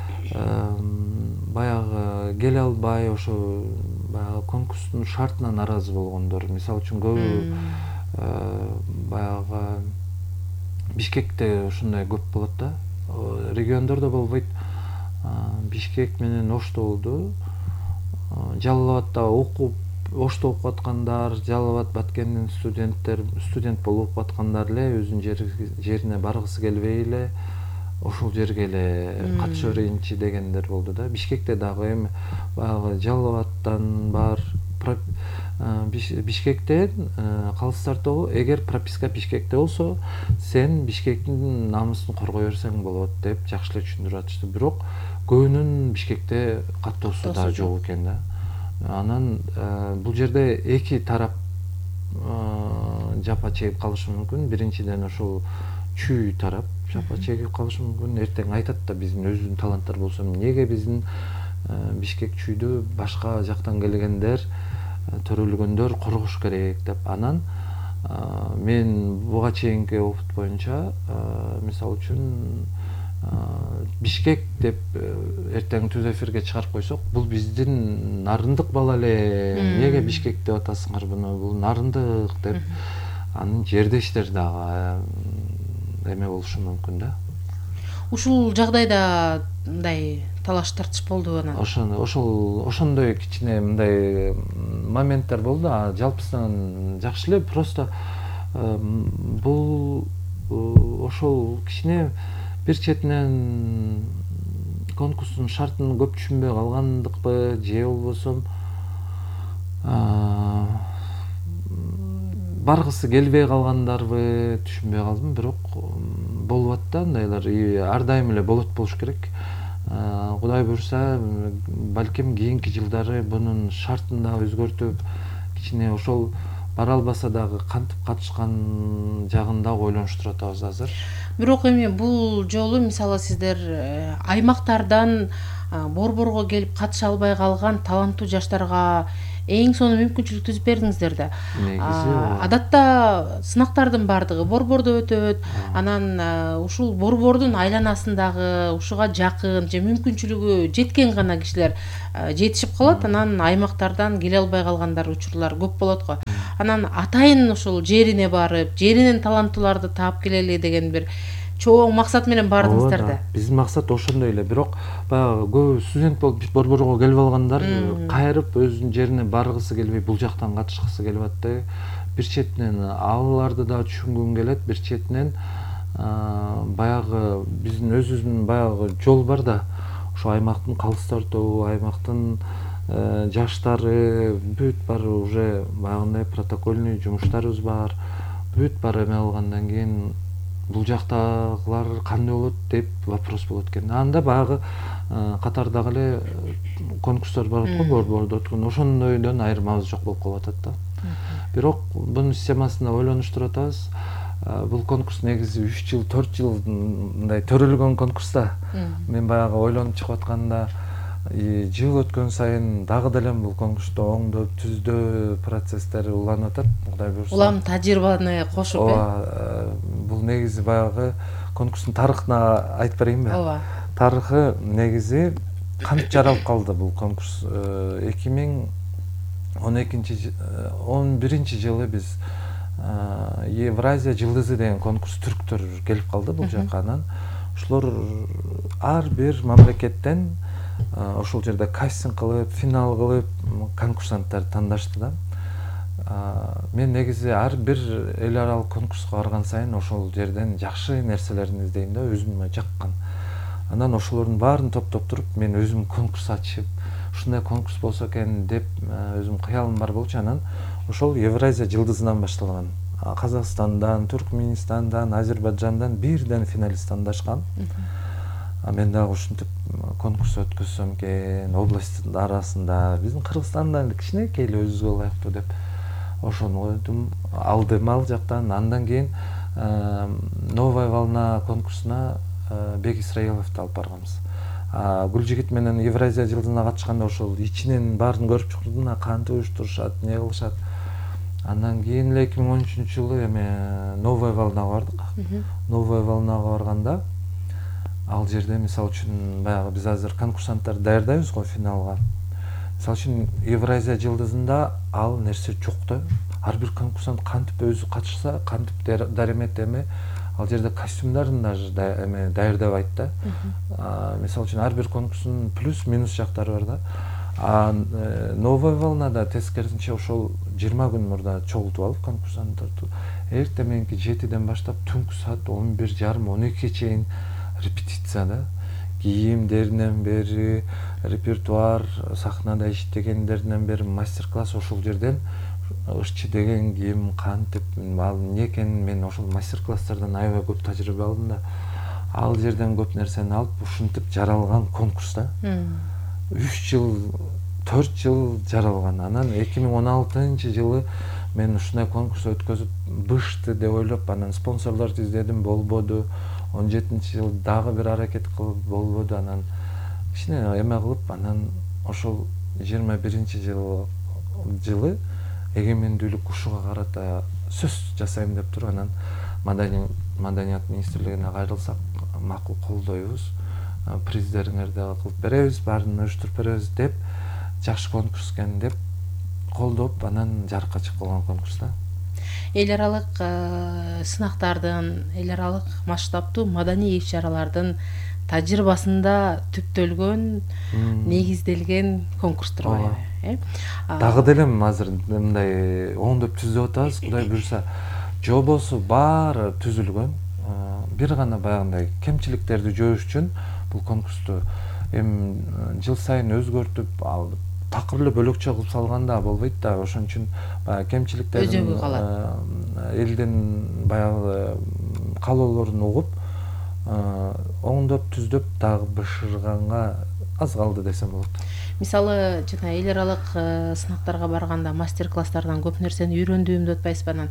[SPEAKER 1] баягы келе албай, ошо баягы конкурстун шартына нааразы болгондор. Мисалы үчүн көбү баягы Бишкекте ушундай көп болот да. Региондордо болбойт. Бишкек менен Ошто болду. Жалал Абадда окуп, Ошто окуп аткандар, Жалал Абад Баткендин студенттер, студент болуп окуп аткандар эле өзүнүн жерине баргысы келбей эле ошол жерге эле катыша берейинчи дегендер болду да. Бишкекте дагы эми баягы Жалал Абадтан бар, Бишкектен Калыстар тобу эгер прописка Бишкекте болсо, сен Бишкектин намысын коргой берсең болот деп жакшы эле түшүндүрүп атышты. Бирок көбүнүн Бишкекте каттоосу да жок экен да. Анан бул жерде эки тарап жапа чегип калышы мүмкүн. Биринчиден ошол чүй тарап жапа чегип калышы мүмкүн. Эртең айтат да, биздин өзүнүн таланттар болсо эмнеге биздин Бишкек чүйдү башка жактан келгендер, төрөлгөндөр коргош керек деп. Анан мен буга чейинки опыт боюнча, мисалы үчүн Бишкек деп эртең түз эфирге чыгарып койсок, бул биздин нарындык бала эле, эмнеге Бишкек деп атасыңар буну, бул нарындык деп анын жердештер дагы эме болушу мүмкүн да.
[SPEAKER 2] Ушул жагдайда мындай талаш тартыш болду анан.
[SPEAKER 1] Ошондой ошол ошондой кичине мындай моменттер болду. А жалпысынан жакшы эле, просто бул ошол кичине бир четинен конкурстун шартын көп түшүнбөй калгандыкпы, же болбосо баргысы келбей калгандарбы, түшүнбөй калдым. Бирок болуп атты андайлар, ар дайым эле болот болуш керек. Кудай буйрса, балким кийинки жылдары бунун шартын да өзгөртүп, кичине ошол бара албаса дагы кантип катышкан жагын да ойлонуштуруп атабыз азыр.
[SPEAKER 2] Бирок эми бул жолу мисалы сиздер аймактардан борборго келип катыша албай калган таланттуу жаштарга эң сонун мүмкүнчүлүк түзүп бердиңиздер да.
[SPEAKER 1] Негизи
[SPEAKER 2] Адатта сынактардын баардыгы борбордо өтөт, анан ушул борбордун айланасындагы ушуга жакын же мүмкүнчүлүгү жеткен гана кишилер жетишип калат, анан аймактардан келе албай калгандар учурлар көп болот го. Анан атайын ушул жерине барып, жеринен таланттууларды таап келели деген бир чоң максат менен бардыңыздар да.
[SPEAKER 1] Биздин максат ошондой эле, бирок баягы көп студент болуп борборго келип алгандар кайрып өзүнүн жерине баргысы келбей, бул жактан катышкысы келип атты. Бир четинен аларды да түшүнгүм келет, бир четинен баягы биздин өзүбүздүн баягы жол бар да, ошо аймактын калыстар тобу, аймактын жаштары бүт бар, уже баягындай протокольный жумуштарыбыз бар, бүт бар. Эме алгандан кийин бул жактагылар кандай болот деп вопрос болот экен. Анда баягы катардагы эле конкурстар бар го, борбордо өткөн, ошондойдон айырмабыз жок болуп калып атат да. Бирок бунун системасында ойлонуштуруп атабыз. Бул конкурс негизи үч жыл, төрт жыл мындай төрөлгөн конкурс да. Мен баягы ойлонуп чыгып атканда жыл өткөн сайын дагы деле бул конкурсту оңдоп, түздөө процесстери уланып атат, Кудай буйрса.
[SPEAKER 2] Улам тажрыйбаны кошуп,
[SPEAKER 1] э? Бул негизи баягы конкурстун тарыхына айтып берейинби?
[SPEAKER 2] Ооба.
[SPEAKER 1] Тарыхы негизи кантип жаралып калды бул конкурс? эки миң он экинчи он биринчи жылы биз Евразия жылдызы деген конкурс түрктөр келип калды бул жака. Анан ошолор ар бир мамлекеттен ошол жерде кастинг кылып, финал кылып конкурсанттарды тандашты да. Мен негизи ар бир эл аралык конкурска барган сайын ошол жерден жакшы нерселерин издейм да, өзүмө жаккан. Анан ошолордун баарын топтоп туруп, мен өзүм конкурс ачып, ушундай конкурс болсо экен деп өзүм кыялым бар болчу. Анан ошол Евразия жылдызынан башталган. Казакстандан, Түркменистандан, Азербайджандан бирден финалист тандашкан. Мен дагы ушинтип конкурс өткөзсөм экен, областтын арасында, биздин Кыргызстандан кичинекей эле өзүбүзгө ылайыктуу деп ошону койдум, алдым ал жактан. Андан кийин Новая волна конкурсуна Бек Исраиловду алып барганбыз. Гүлжигит менен Евразия жылдызына катышканда ошол ичинен баарын көрүп чыктым, кантип уюштурушат, эмне кылышат. Андан кийин эле эки миң он үчүнчү жылы эме Новая волнага бардык. Новая волнага барганда ал жерде мисалы үчүн баягы биз азыр конкурсанттарды даярдайбыз го финалга. Мисалы үчүн Евразия жылдызында ал нерсе жок да. Ар бир конкурсант кантип өзү катышса, кантип даремет эме ал жерде костюмдарын даже эме даярдабайт да. Мисалы үчүн ар бир конкурстун плюс минус жактары бар да. А Новая волнада тескерисинче ошол жыйырма күн мурда чогултуп алып конкурсанттарды эртең мененки жетиден баштап түнкү саат он бир жарым он экиге чейин репетиция да. Кийимдеринен бери, репертуар, сахнада иштегендеринен бери мастер-класс. Ошол жерден ышчы деген ким, кантип, ал эмне экенин мен ошол мастер-класстардан аябай көп тажрыйба алдым да. Ал жерден көп нерсени алып, ушинтип жаралган конкурс да. үч жыл, төрт жыл жаралган. Анан эки миң он алтынчы жылы мен ушундай конкурс өткөзүп бышты деп ойлоп, анан спонсорлорду издедим, болбоду. он жетинчи жылы дагы бир аракет кылып болбоду. Анан кичине эме кылып, анан ошол жыйырма биринчи жылы жылы эгемендүүлүк ушуга карата сөз жасайм деп туруп, анан Маданият министрлигине кайрылсак, макул колдойбуз, приздериңерди кылып беребиз, баарын уюштуруп беребиз деп, жакшы конкурс экен деп колдоп, анан жарыкка чыгып калган конкурс да.
[SPEAKER 2] Эл аралык сынактардын, эл аралык масштабтуу маданий иш-чаралардын тажрыйбасында түптөлгөн, негизделген конкурстур бар, э?
[SPEAKER 1] Дагы деле азыр мындай оңдоп түзүп атабыз, Кудай буйрса. Жобосу баары түзүлгөн. Бир гана баягындай кемчиликтерди жоош үчүн бул конкурсту эми жыл сайын өзгөртүп, ал такыр эле бөлөкчө кылып салганда болбойт да. Ошон үчүн баягы кемчиликтердин элдин баягы каалоолорун угуп, оңдоп түздөп дагы бышырганга аз калды десем болот.
[SPEAKER 2] Мисалы, жана эл аралык сынактарга барганда мастер-класстардан көп нерсени үйрөндүм деп атпайсызбы? Анан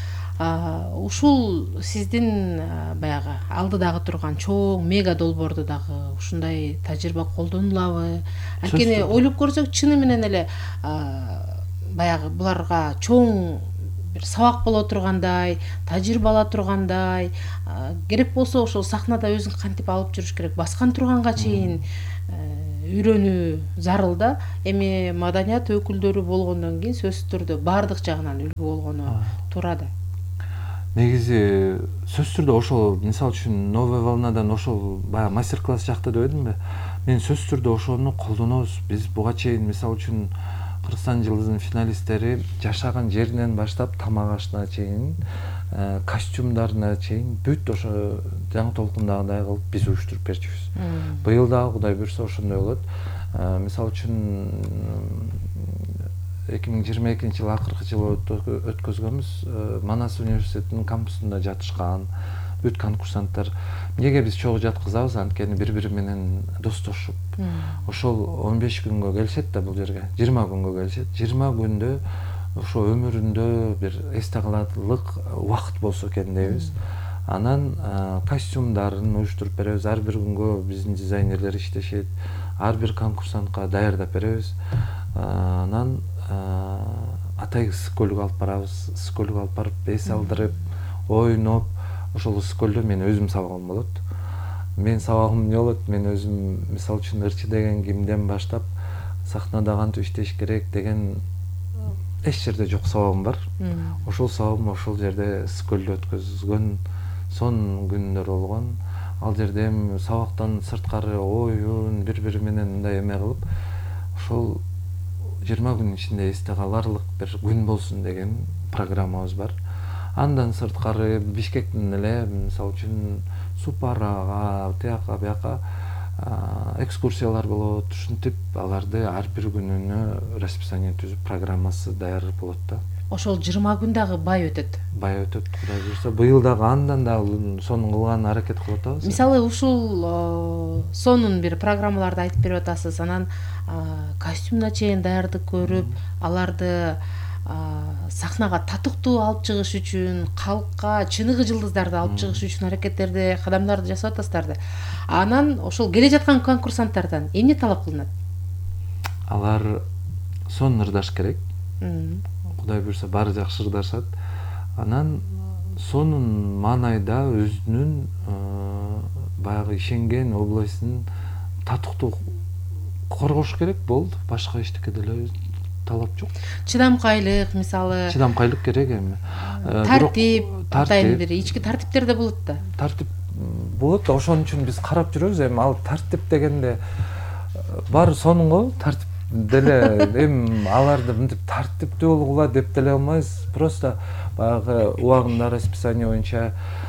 [SPEAKER 2] ушул сиздин баягы алдыдагы турган чоң мега долбоордо дагы ушундай тажрыйба колдонулабы? Анткени ойлоп көрсөк, чыны менен эле баягы буларга чоң бир сабак боло тургандай, тажрыйба ала тургандай, керек болсо ошол сахнада өзүн кантип алып жүрүш керек, баскан турганга чейин үйрөнүү зарыл да. Эми маданият өкүлдөрү болгондон кийин сөзсүз түрдө баардык жагынан үлгү болгону туура да.
[SPEAKER 1] Негизи сөзсүз түрдө ошол, мисалы үчүн новая волнадан ошол баягы мастер-класс жакта деп эдимби, мен сөзсүз түрдө ошону колдонобуз. Биз буга чейин мисалы үчүн Кыргызстан жылдызынын финалисттери жашаган жеринен баштап тамак ашына чейин, костюмдарына чейин бүт ошо жаңы толкундагыдай кылып биз уюштуруп берчүбүз. Быйыл дагы Кудай буйрса ошондой болот. Мисалы үчүн эки миң жыйырма экинчи жылы акыркы жылы өткөзгөнбүз. Манас университетинин кампусунда жатышкан бүт конкурсанттар. Эмнеге биз чогуу жаткызабыз? Анткени бири-бири менен достошуп, ошол он беш күнгө келишет да бул жерге, жыйырма күнгө келишет. жыйырма күндө ошо өмүрүндө бир эсте каларлык убакыт болсо экен дейбиз. Анан костюмдарын уюштуруп беребиз. Ар бир күнгө биздин дизайнерлер иштешет. Ар бир конкурсантка даярдап беребиз. Анан Атайгы скөлгө алып барабыз. Скөлгө алып барып эс алдырып, ойноп, ошол скөлдө мен өзүм сабагым болот. Мен сабагым эмне болот? Мен өзүм мисалы үчүн ырчы деген кимден баштап сахнада кантип иштеш керек деген эч жерде жок сабагым бар. Ошол сабагым ошол жерде скөлдө өткөзгөн сонун күндөр болгон. Ал жерде эми сабактан сырткары оюн, бири-бири менен мындай эме кылып, ошол жыйырма күнүн ичинде эсте каларлык бир күн болсун деген программабыз бар. Андан сырткары Бишкектен эле мисалы үчүн Супарага, тияка бияка экскурсиялар болот. Ушинтип аларды ар бир күнүнө расписание түзүп, программасы даяр болот да.
[SPEAKER 2] Ошол жыйырма күн дагы бай өтөт.
[SPEAKER 1] Бай өтөт, Кудай буйрса. Быйыл дагы андан дагы сонун кылганга аракет кылып атабыз.
[SPEAKER 2] Мисалы ушул сонун бир программаларды айтып берип атасыз. Анан костюмуна чейин даярдык көрүп, аларды сахнага татыктуу алып чыгыш үчүн, калкка чыныгы жылдыздарды алып чыгыш үчүн аракеттерди, кадамдарды жасап атасыздар да. Анан ошол келе жаткан конкурсанттардан эмне талап кылынат?
[SPEAKER 1] Алар сонун ырдаш керек. Кудай буйрса баары жакшы ырдашат. Анан сонун маанайда өзүнүн баягы ишенген областын татыктуу коргош керек болду. Башка эчтеке деле талап жок.
[SPEAKER 2] Чыдамкайлык, мисалы.
[SPEAKER 1] Чыдамкайлык керек эми.
[SPEAKER 2] Тартип, атайын бир ички тартиптер да болот да.
[SPEAKER 1] Тартип болот да, ошон үчүн биз карап жүрөбүз. Эми ал тартип дегенде баары сонун го, тартип деле эми аларды мынтип тартиптүү болгула деп деле алмайбыз. Просто баягы убагында расписание боюнча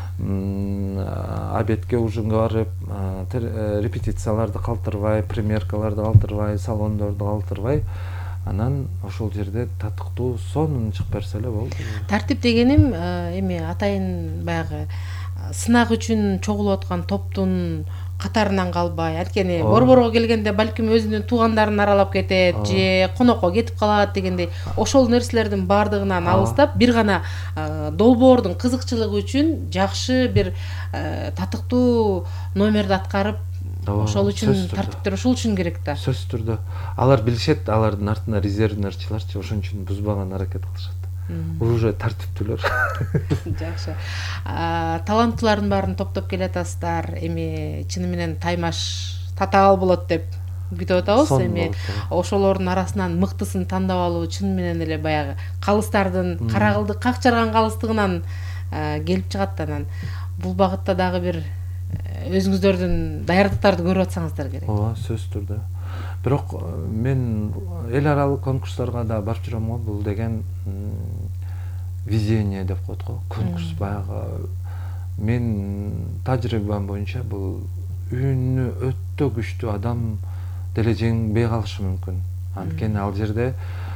[SPEAKER 1] обедке, ужинге барып, репетицияларды калтырбай, премьеркаларды калтырбай, салондорду калтырбай, анан ошол жерде татыктуу сонун чыгып берсе эле болду.
[SPEAKER 2] Тартип дегеним эми атайын баягы сынак үчүн чогулуп аткан топтун катарынан калбай, анткени борборго келгенде балким өзүнүн туугандарын аралап кетет же конокко кетип калат дегендей, ошол нерселердин баардыгынан алыстап, бир гана долбоордун кызыкчылыгы үчүн жакшы бир татыктуу номерди аткарып, ошол үчүн тартиптер ошол үчүн керек да.
[SPEAKER 1] Сөзсүз түрдө алар билишет, алардын артында резервный ырчыларчы, ошон үчүн бузбаган аракет кылышат. Уже тартиптүүлөр.
[SPEAKER 2] Жакшы. Таланттуулардын баарын топтоп келатасыздар. Эми чыны менен таймаш татаал болот деп күтүп атабыз. Эми ошолордун арасынан мыктысын тандап алуу чыны менен эле баягы калыстардын каракылдык как жарган калыстыгынан келип чыгат. Анан бул багытта дагы бир өзүңүздөрдүн даярдыктарды көрүп атсаңыздар керек.
[SPEAKER 1] Ооба, сөзсүз түрдө. Бирок мен эл аралык конкурстарга да барып жүрөм го. Бул деген везение деп коет го. Конкурс баягы мен тажрыйбам боюнча бул үнү өтө күчтүү адам деле жеңбей калышы мүмкүн. Анткени ал жерде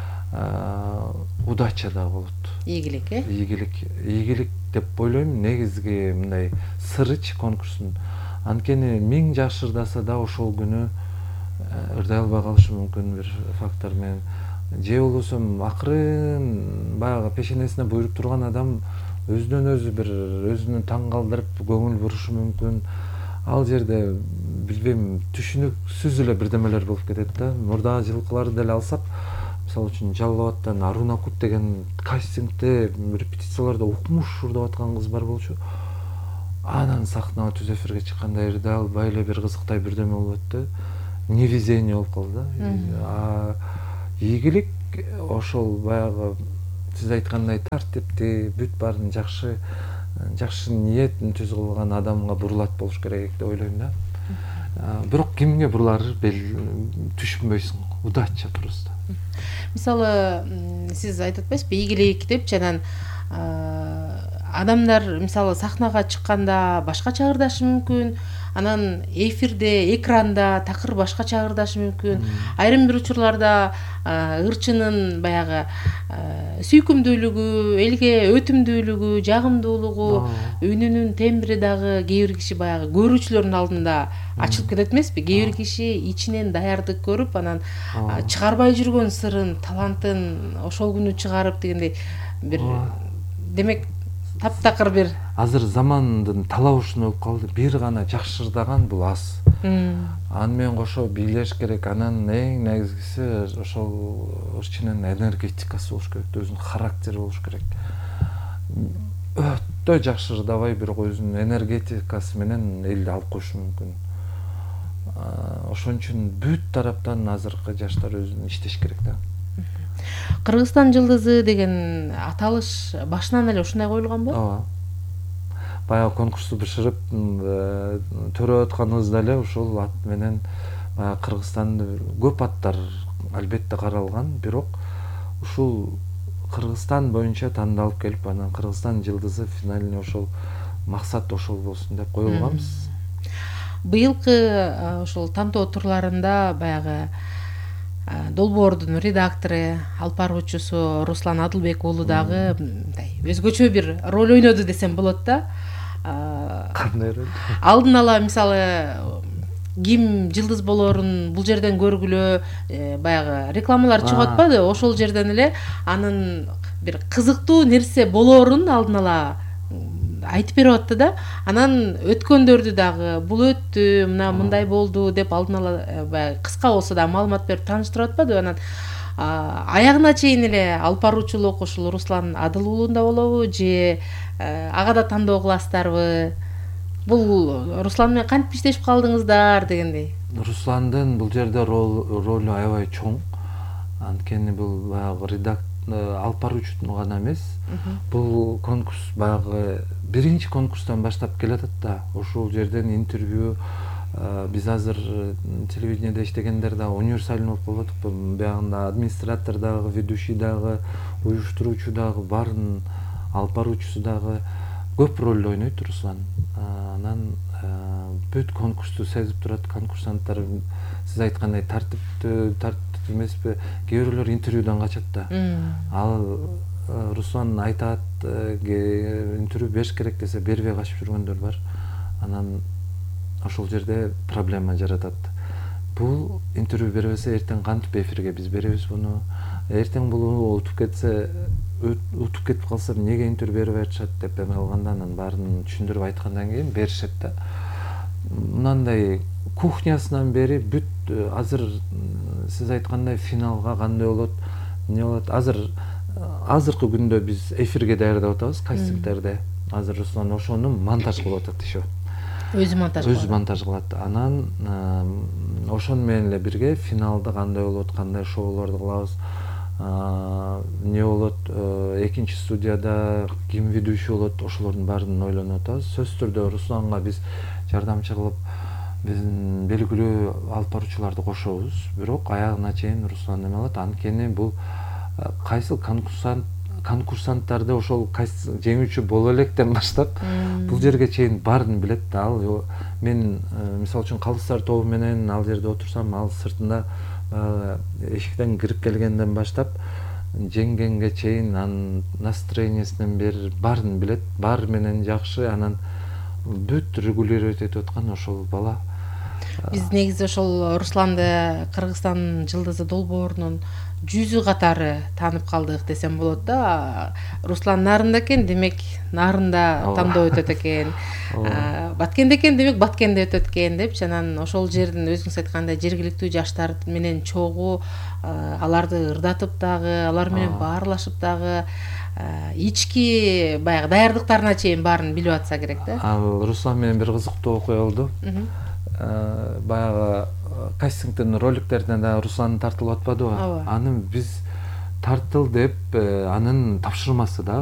[SPEAKER 1] удача да болот.
[SPEAKER 2] Ийгилик, э?
[SPEAKER 1] Ийгилик, ийгилик деп ойлойм. Негизги мындай сырыч конкурстун. Анткени миң жакшы ырдаса да ошол күнү ырдай албай калышы мүмкүн бир фактор менен. Же болбосо акырын баягы пешенесине буйруп турган адам өзүнөн өзү бир өзүнүн таң калтырып көңүл бурушу мүмкүн. Ал жерде билбейм, түшүнүксүз эле бирдемелер болуп кетет да. Мурдагы жылкыларды деле алсак, мисалы үчүн Жалал Абадтан Аруна Кут деген кастингде репетицияларда укмуш урдап аткан кыз бар болчу. Анан сахнага түз эфирге чыкканда эле албай эле бир кызыктай бирдеме болуп өттү. Невезение болуп калды да. Ийгилик ошол баягы сиз айткандай тартиптүү, бүт баарын жакшы жакшы ниетин түз кылган адамга бурулат болуш керек деп ойлойм да. Бирок кимге бурулары түшүнбөйсүң. Удача просто.
[SPEAKER 2] Мисалы, сиз айтып атпайсызбы, ийгилик депчи, анан адамдар мисалы сахнага чыкканда башкача ырдашы мүмкүн, анан эфирде, экранда такыр башкача ырдашы мүмкүн. Айрым бир учурларда ырчынын баягы сүйкүмдүүлүгү, элге өтүмдүүлүгү, жагымдуулугу, үнүнүн тембри дагы кээ бир киши баягы көрүүчүлөрдүн алдында ачылып кетет эмеспи? Кээ бир киши ичинен даярдык көрүп, анан чыгарбай жүргөн сырын, талантын ошол күнү чыгарып дегендей бир, демек таптакыр бир
[SPEAKER 1] азыр замандын талабушуна болуп калды. Бир гана жакшы ырдаган бул аз. Аны менен кошо бийлеш керек. Анан эң негизгиси ошол ырчынын энергетикасы болуш керек, өзүнүн характери болуш керек. Өтө жакшы ырдабай, бирок өзүнүн энергетикасы менен элди алып коюшу мүмкүн. Ошон үчүн бүт тараптан азыркы жаштар өзүн иштеш керек да.
[SPEAKER 2] Кыргызстан жылдызы деген аталыш башынан эле ушундай коюлган беле?
[SPEAKER 1] Ооба. Баягы конкурсту бышырып төрөп атканыбызда эле ушул ат менен Кыргызстанды көп аттар албетте каралган, бирок ушул Кыргызстан боюнча тандалып келип, анан Кыргызстан жылдызы финалине ошол максат ошол болсун деп коюлганбыз.
[SPEAKER 2] Быйылкы ошол тантоо турларында баягы долбоордун редактору, алып баруучусу Руслан Адылбек уулу дагы өзгөчө бир роль ойноду десем болот да.
[SPEAKER 1] Кандай роль?
[SPEAKER 2] Алдын ала мисалы ким жылдыз болоорун бул жерден көргүлө, баягы рекламалар чыгып атпады? Ошол жерден эле анын бир кызыктуу нерсе болоорун алдын ала айтып берип атты да. Анан өткөндөрдү дагы бул өттү, мына мындай болду деп алдын ала баягы кыска болсо да маалымат берип тааныштырып атпады? Анан аягына чейин эле алып баруучулук ушул Руслан Адыл уулунда болобу же ага да тандоо кыласыздарбы? Бул Руслан менен кантип иштешип калдыңыздар дегендей.
[SPEAKER 1] Русландын бул жерде ролу аябай чоң. Анткени бул баягы редактор, алып баруучунун гана эмес. Бул конкурс баягы биринчи конкурстан баштап келатат да. Ошол жерден интервью, биз азыр телевидениеде иштегендер да универсален болуп калып, баягында администратор дагы, ведущий дагы, уюштуруучу дагы, баарын алып баруучусу дагы көп роль ойнойт Руслан. Анан бүт конкурсту сезип турат. Конкурсанттар сиз айткандай тартиптүү, тартиптүү эмеспи? Кээ бирлөр интервьюдан качат да. Ал Руслан айтат, интервью бериш керек десе бербей качып жүргөндөр бар. Анан ошол жерде проблема жаратат. Бул интервью бербесе эртең кантип эфирге биз беребиз буну? Эртең бул утуп кетсе, утуп кетип калса эмнеге интервью берип атышат деп эме кылганда, анан баарын түшүндүрүп айткандан кийин беришет да. Мындай кухнясынан бери бүт азыр сиз айткандай финалга кандай болот, эмне болот? Азыр азыркы күндө биз эфирге даярдап атабыз, кастингтерде. Азыр Руслан ошону монтаж кылып атат еще.
[SPEAKER 2] Өзү монтаж кылат.
[SPEAKER 1] Өзү монтаж кылат. Анан ошону менен эле бирге финалда кандай болот, кандай шоулорду кылабыз, эмне болот, экинчи студияда ким ведущий болот, ошолордун баарын ойлонуп атабыз. Сөзсүз түрдө Русланга биз жардамчы кылып, биздин белгилүү алып баруучуларды кошобуз. Бирок аягына чейин Руслан эме кылат. Анткени бул кайсыл конкурсант конкурсанттарды ошол жеңүүчү боло электен баштап бул жерге чейин баарын билет да. Ал мен мисалы үчүн Калдыстар тобу менен ал жерде отурсам, ал сыртында эшиктен кирип келгенден баштап жеңгенге чейин анын настроениесинен бери баарын билет, баары менен жакшы. Анан бүт регулировать этип аткан ошол бала.
[SPEAKER 2] Биз негизи ошол Русланды Кыргызстан жылдызы долбоорунун жүзү катары таанып калдык десем болот да. Руслан Нарында экен, демек Нарында тандоо өтөт экен. Баткенде экен, демек Баткенде өтөт экен депчи, анан ошол жердин өзүңүз айткандай жергиликтүү жаштар менен чогуу, аларды ырдатып дагы, алар менен баарлашып дагы, ички баягы даярдыктарына чейин баарын билип атса керек да.
[SPEAKER 1] Ал Руслан менен бир кызыктуу окуя болду. Баягы кастингдин роликтерине да Руслан тартылып атпадыбы? Аны биз тартыл деп анын тапшырмасы да.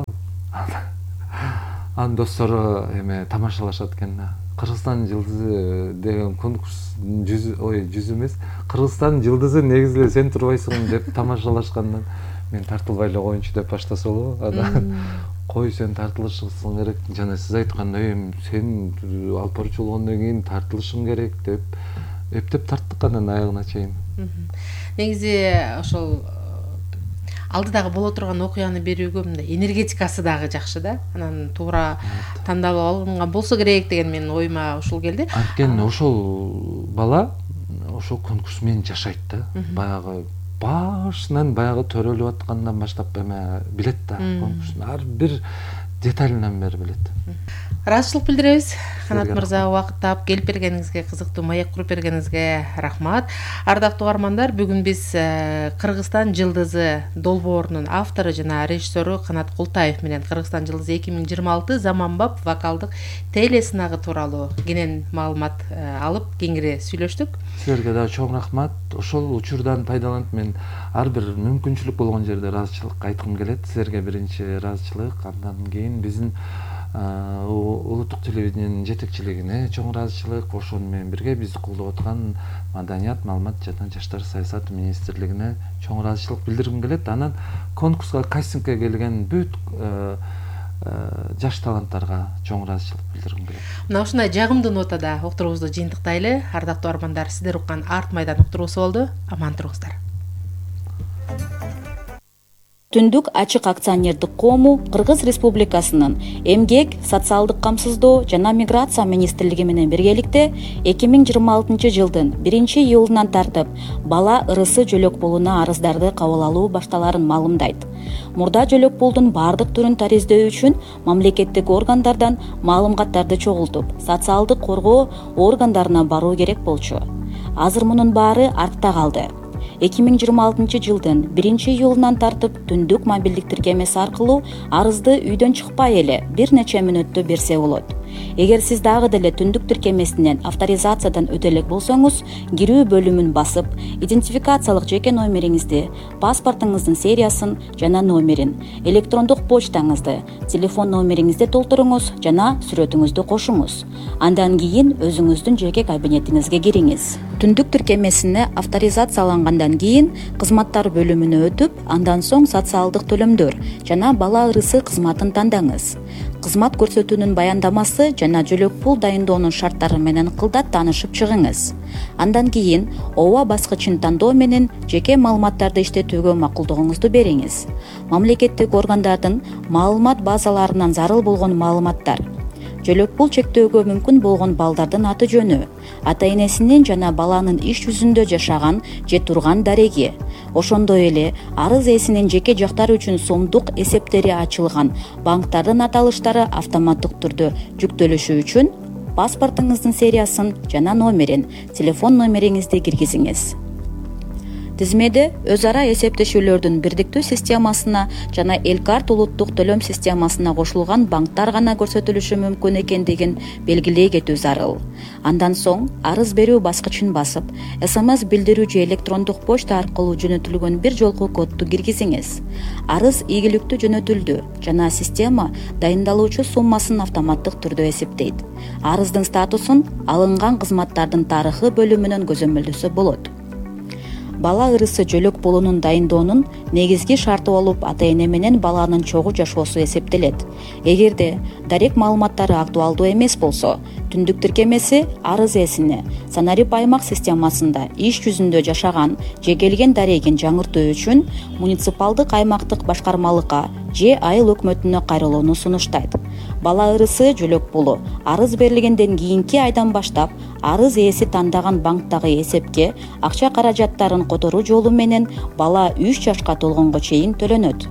[SPEAKER 1] Анын достору эме тамашалашат экен. Кыргызстан жылдызы деген конкурс жүз ой жүз эмес, Кыргызстан жылдызы негизи эле сен турбайсың деп тамашалашкандан мен тартылбай эле коеюнчу деп баштаса болобу? Анан кой сен тартылышың керек, жана сиз айткандай сен алып баруучу болгондон кийин тартылышың керек деп эптеп тарттык анан аягына чейин.
[SPEAKER 2] Негизи ошол алдыдагы боло турган окуяны берүүгө мындай энергетикасы дагы жакшы да. Анан туура тандалып алынган болсо керек деген менин оюма ушул келди.
[SPEAKER 1] Анткени ошол бала ошол конкурс менен жашайт да. Баягы башынан баягы төрөлүп аткандан баштап эме билет да, конкурстун ар бир деталынан бери билет.
[SPEAKER 2] Ыраазычылык билдиребиз. Канат мырза, убакыт таап келип бергениңизге, кызыктуу маек куруп бергениңизге рахмат. Ардактуу угармандар, бүгүн биз Кыргызстан жылдызы долбоорунун автору жана режиссеру Канат Култаев менен Кыргызстан жылдызы эки миң жыйырма алты заманбап вокалдык телесынагы тууралуу кенен маалымат алып, кеңири сүйлөштүк.
[SPEAKER 1] Силерге да чоң рахмат. Ошол учурдан пайдаланып мен ар бир мүмкүнчүлүк болгон жерде ыраазычылык айткым келет. Силерге биринчи ыраазычылык, андан кийин биздин улуттук телевидениянын жетекчилигине чоң ыраазычылык, ошону менен бирге бизди колдоп аткан Маданият, маалымат жана жаштар саясаты министрлигине чоң ыраазычылык билдиргим келет. Анан конкурска, кастингке келген бүт жаш таланттарга чоң ыраазычылык билдиргим келет.
[SPEAKER 2] Мына ушундай жагымдуу нотада уктуруубузду жыйынтыктайлы. Ардактуу армандар, сиздер уккан Арт майдан уктуруусу болду. Аман туруңуздар.
[SPEAKER 3] Түндүк ачык акционердик коому Кыргыз Республикасынын Эмгек, социалдык камсыздоо жана миграция министрлиги менен биргеликте эки миң жыйырма алтынчы жылдын биринчи июлунан тартып бала ырысы жөлөк пулуна арыздарды кабыл алуу башталарын маалымдайт. Мурда жөлөк пулдун бардык түрүн тариздөө үчүн мамлекеттик органдардан маалыматтарды чогултуп, социалдык коргоо органдарына баруу керек болчу. Азыр мунун баары артта калды. эки миң жыйырма алтынчы жылдын биринчи июлунан тартып түндүк мобилдик тиркемеси аркылуу арызды үйдөн чыкпай эле бир нече мүнөттө берсе болот. Эгер сиз дагы деле түндүк тиркемесинен авторизациядан өтө элек болсоңуз, кирүү бөлүмүн басып, идентификациялык жеке номериңизди, паспортуңуздун сериясын жана номерин, электрондук почтаңызды, телефон номериңизди толтуруңуз жана сүрөтүңүздү кошуңуз. Андан кийин өзүңүздүн жеке кабинетиңизге кириңиз. Түндүк тиркемесине авторизациялангандан кийин кызматтар бөлүмүнө өтүп, андан соң социалдык төлөмдөр жана бала ырысы кызматын тандаңыз. Кызмат көрсөтүүнүн баяндамасы жана жөлөк пул дайындоонун шарттары менен кылдат таанышып чыгыңыз. Андан кийин ооба баскычын тандоо менен жеке маалыматтарды иштетүүгө макулдугуңузду бериңиз. Мамлекеттик органдардын маалымат базаларынан зарыл болгон маалыматтар, жөлөк пул чектөөгө мүмкүн болгон балдардын аты жөнү, ата энесинин жана баланын иш жүзүндө жашаган же турган дареги, ошондой эле арыз ээсинин жеке жактары үчүн сомдук эсептери ачылган банктардын аталыштары автоматтык түрдө жүктөлүшү үчүн паспортуңуздун сериясын жана номерин, телефон номериңизди киргизиңиз. Тизмеде өз ара эсептешүүлөрдүн бирдиктүү системасына жана Элкарт улуттук төлөм системасына кошулган банктар гана көрсөтүлүшү мүмкүн экендигин белгилей кетүү зарыл. Андан соң арыз берүү баскычын басып, эс эм эс билдирүү же электрондук почта аркылуу жөнөтүлгөн бир жолку кодду киргизиңиз. Арыз ийгиликтүү жөнөтүлдү жана система дайындалуучу суммасын автоматтык түрдө эсептейт. Арыздын статусун алынган кызматтардын тарыхы бөлүмүнөн көзөмөлдөсө болот. Бала ырысы жөлөк пулунун дайындоонун негизги шарты болуп ата эне менен баланын чогуу жашоосу эсептелет. Эгерде дарек маалыматтары актуалдуу эмес болсо, түндүк тиркемеси арыз ээсине санарип аймак системасында иш жүзүндө жашаган же келген дарегин жаңыртуу үчүн муниципалдык аймактык башкармалыкка же айыл өкмөтүнө кайрылууну сунуштайт. бала ырысы жөлөк пулу арыз берилгенден кийинки айдан баштап арыз ээси тандаган банктагы эсепке акча каражаттарын которуу жолу менен бала үч жашка толгонго чейин төлөнөт.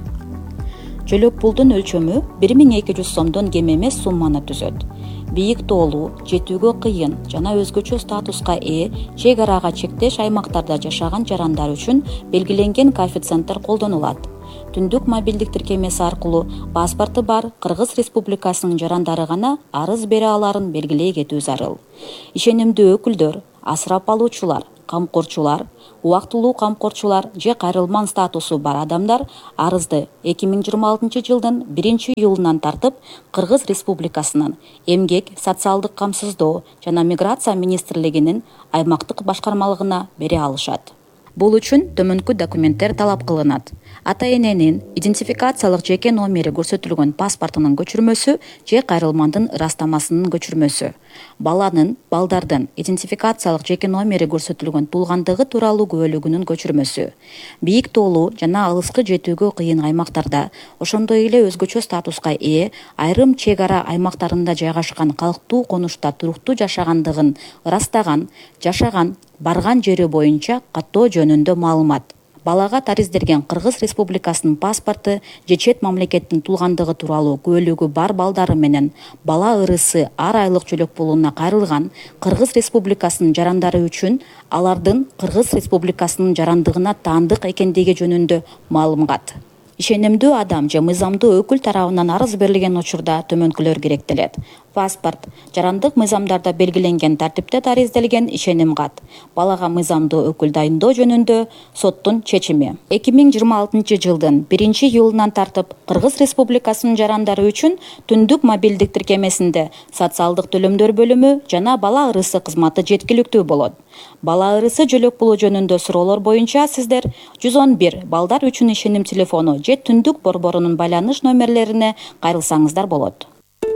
[SPEAKER 3] Жөлөк пулдун өлчөмү бир миң эки жүз сомдон кем эмес сумманы түзөт. Бийик тоолуу, жетүүгө кыйын жана өзгөчө статуска ээ чек арага чектеш аймактарда жашаган жарандар үчүн белгиленген коэффициенттер колдонулат. Түндүк мобилдик тиркемеси аркылуу паспорту бар Кыргыз Республикасынын жарандары гана арыз бере аларын белгилей кетүү зарыл. Ишенимдүү өкүлдөр, асырап алуучулар, камкорчулар, убактылуу камкорчулар же кайрылман статусу бар адамдар арызды эки миң жыйырма алтынчы жылдын биринчи июлунан тартып Кыргыз Республикасынын Эмгек, социалдык камсыздоо жана миграция министрлигинин аймактык башкармалыгына бере алышат. Бул үчүн төмөнкү документтер талап кылынат. Ата-эненин идентификациялык жеке номери көрсөтүлгөн паспортунун көчүрмөсү же кайрылмандын ырастамасынын көчүрмөсү. Баланын, балдардын идентификациялык жеке номери көрсөтүлгөн туулгандыгы тууралуу күбөлүгүнүн көчүрмөсү. Бийик тоолуу жана алыскы жетүүгө кыйын аймактарда, ошондой эле өзгөчө статуска ээ айрым чек ара аймактарында жайгашкан калктуу конушта туруктуу жашагандыгын ырастаган, жашаган, барган жери боюнча каттоо жөнүндө маалымат. Балага тариздерген Кыргыз Республикасынын паспорту же чет мамлекеттин туулгандыгы тууралуу күбөлүгү бар балдары менен бала ырысы ар айлык жөлөк пулуна кайрылган Кыргыз Республикасынын жарандары үчүн алардын Кыргыз Республикасынын жарандыгына таандык экендиги жөнүндө маалымат. Ишенимдүү адам же мыйзамдуу өкүл тарабынан арыз берилген учурда төмөнкүлөр керектелет. Паспорт, жарандык мыйзамдарда белгиленген тартипте таризделген ишеним кат. Балага мыйзамдуу өкүл дайындоо жөнүндө соттун чечими. эки миң жыйырма алтынчы жылдын биринчи июлунан тартып Кыргыз Республикасынын жарандары үчүн түндүк мобилдик тиркемесинде социалдык төлөмдөр бөлүмү жана бала ырысы кызматы жеткиликтүү болот. Бала ырысы жөлөк пулу жөнүндө суроолор боюнча сиздер жүз он бир балдар үчүн ишеним телефону же түндүк борборунун байланыш номерлерине кайрылсаңыздар болот.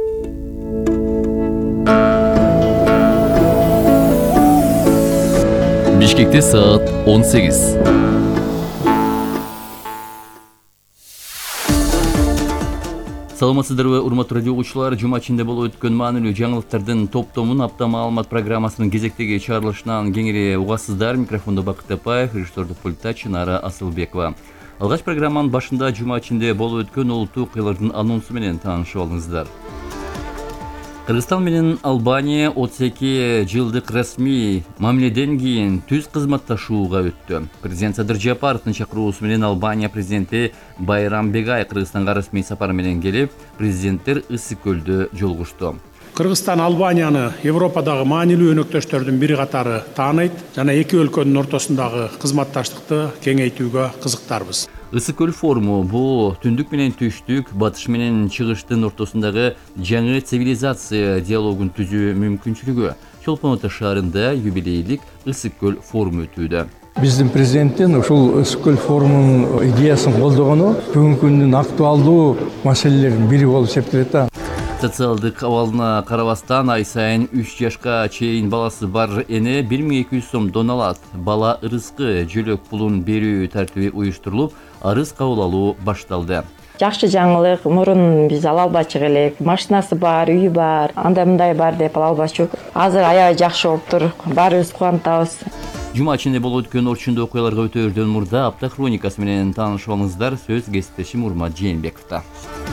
[SPEAKER 4] Бишкекте саат он сегиз. Саламатсыздарбы, урматтуу радио угуучулар, жума ичинде болуп өткөн маанилүү жаңылыктардын топтомун апта маалымат программасынын кезектеги чыгарылышынан кеңири угасыздар. Микрофондо Бакыт Тапаев, режиссердук пультта Чынара Асылбекова. Алгач программанын башында жума ичинде болуп өткөн олуттуу окуялардын анонсу менен таанышып алыңыздар. Кыргызстан менен Албания отуз эки жылдык расмий мамиледен кийин түз кызматташууга өттү. Президент Садыр Жапаровдун чакыруусу менен Албания президенти Байрам Бегай Кыргызстанга расмий сапар менен келип, президенттер Ысык көлдө жолугушту.
[SPEAKER 5] Кыргызстан Албанияны Европадагы маанилүү өнөктөштөрдүн бири катары тааныйт жана эки өлкөнүн ортосундагы кызматташтыкты кеңейтүүгө кызыктарбыз.
[SPEAKER 4] Ысык көл форуму бул түндүк менен түштүк, батыш менен чыгыштын ортосундагы жаңы цивилизация диалогун түзүү мүмкүнчүлүгү. Чолпон Ата шаарында юбилейлик Ысык көл форуму өтүүдө.
[SPEAKER 6] Биздин президенттин ушул Ысык көл форумунун идеясын колдогону бүгүнкү күндүн актуалдуу маселелеринин бири болуп эсептелет.
[SPEAKER 4] Социалдык абалына карабастан ай сайын үч жашка чейин баласы бар эне бир миң эки жүз сомдон алат. Бала ырыскы жөлөк пулун берүү тартиби уюштурулуп, арыз кабыл алуу башталды.
[SPEAKER 7] Жакшы жаңылык, мурун биз ала албачык элек, машинасы бар, үйү бар, андай мындай бар деп ала албачык. Азыр аябай жакшы болуптур, баарыбыз кубанатабыз.
[SPEAKER 4] Жума ичинде болуп өткөн орчундуу окуяларга өтөөрдөн мурда апта хроникасы менен таанышып алыңыздар. Сөз кесиптешим Урмат Жээнбековдо.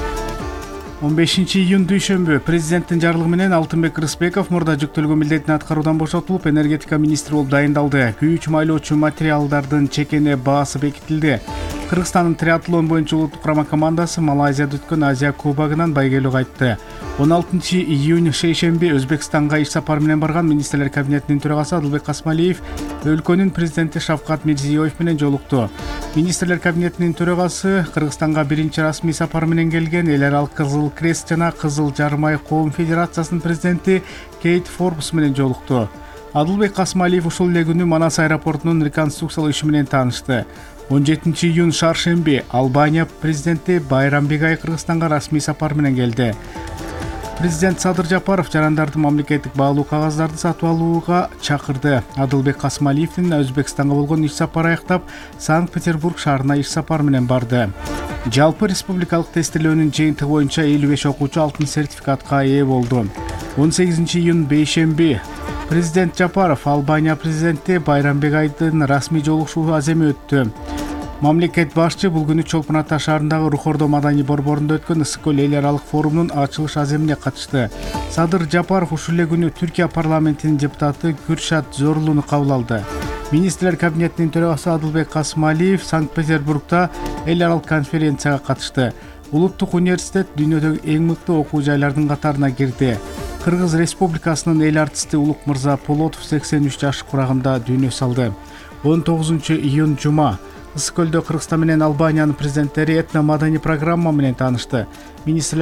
[SPEAKER 8] он бешинчи июнь дүйшөмбү президенттин жарлыгы менен Алтынбек Рысбеков мурда жүктөлгөн милдетин аткаруудан бошотулуп, энергетика министри болуп дайындалды. Күйүүчү майлоочу материалдардын чекене баасы бекитилди. Кыргызстандын триатлон боюнча улуттук курама командасы Малайзияда өткөн Азия кубогунан байгелүү кайтты. он алтынчы июнь шейшемби Өзбекстанга иш сапар менен барган министрлер кабинетинин төрагасы Адылбек Касмалиев өлкөнүн президенти Шавкат Мирзиёев менен жолукту. Министрлер кабинетинин төрагасы Кыргызстанга биринчи расмий сапар менен келген Эл аралык Кызыл Крест жана Кызыл Жармай коом федерациясынын президенти Кейт Форбс менен жолукту. Адылбек Касмалиев ушул эле күнү Манас аэропортунун реконструкциялоо иши менен таанышты. он жетинчи июнь шаршемби Албания президенти Байрам Бегай Кыргызстанга расмий сапар менен келди. Президент Садыр Жапаров жарандарды мамлекеттик баалуу кагаздарды сатып алууга чакырды. Адылбек Касмалиевдин Өзбекстанга болгон иш сапары аяктап, Санкт-Петербург шаарына иш сапар менен барды. Жалпы республикалык тестилөөнүн жыйынтыгы боюнча элүү беш окуучу алтын сертификатка ээ болду. он сегизинчи июнь бейшемби Президент Жапаров Албания президенти Байрамбек Айдын расмий жолугушуу аземи өттү. Мамлекет башчы бул күнү Чолпон Ата шаарындагы Рухордо маданий борборунда өткөн Ысык көл эл аралык форумунун ачылыш аземине катышты. Садыр Жапаров ушул эле күнү Түркия парламентинин депутаты Кürşat Zorlu'ну кабыл алды. Министрлер кабинетинин төрагасы Адылбек Касмалиев Санкт-Петербургда эл аралык конференцияга катышты. Улуттук университет дүйнөдөгү эң мыкты окуу жайлардын катарына кирди. Кыргыз Республикасынын эл артисти Улук Мырза Полотов сексен үч жаш курагында дүйнө салды. он тогузунчу июнь жума Ысык көлдө Кыргызстан менен Албаниянын президенттери этно маданий программа менен таанышты. Министрлер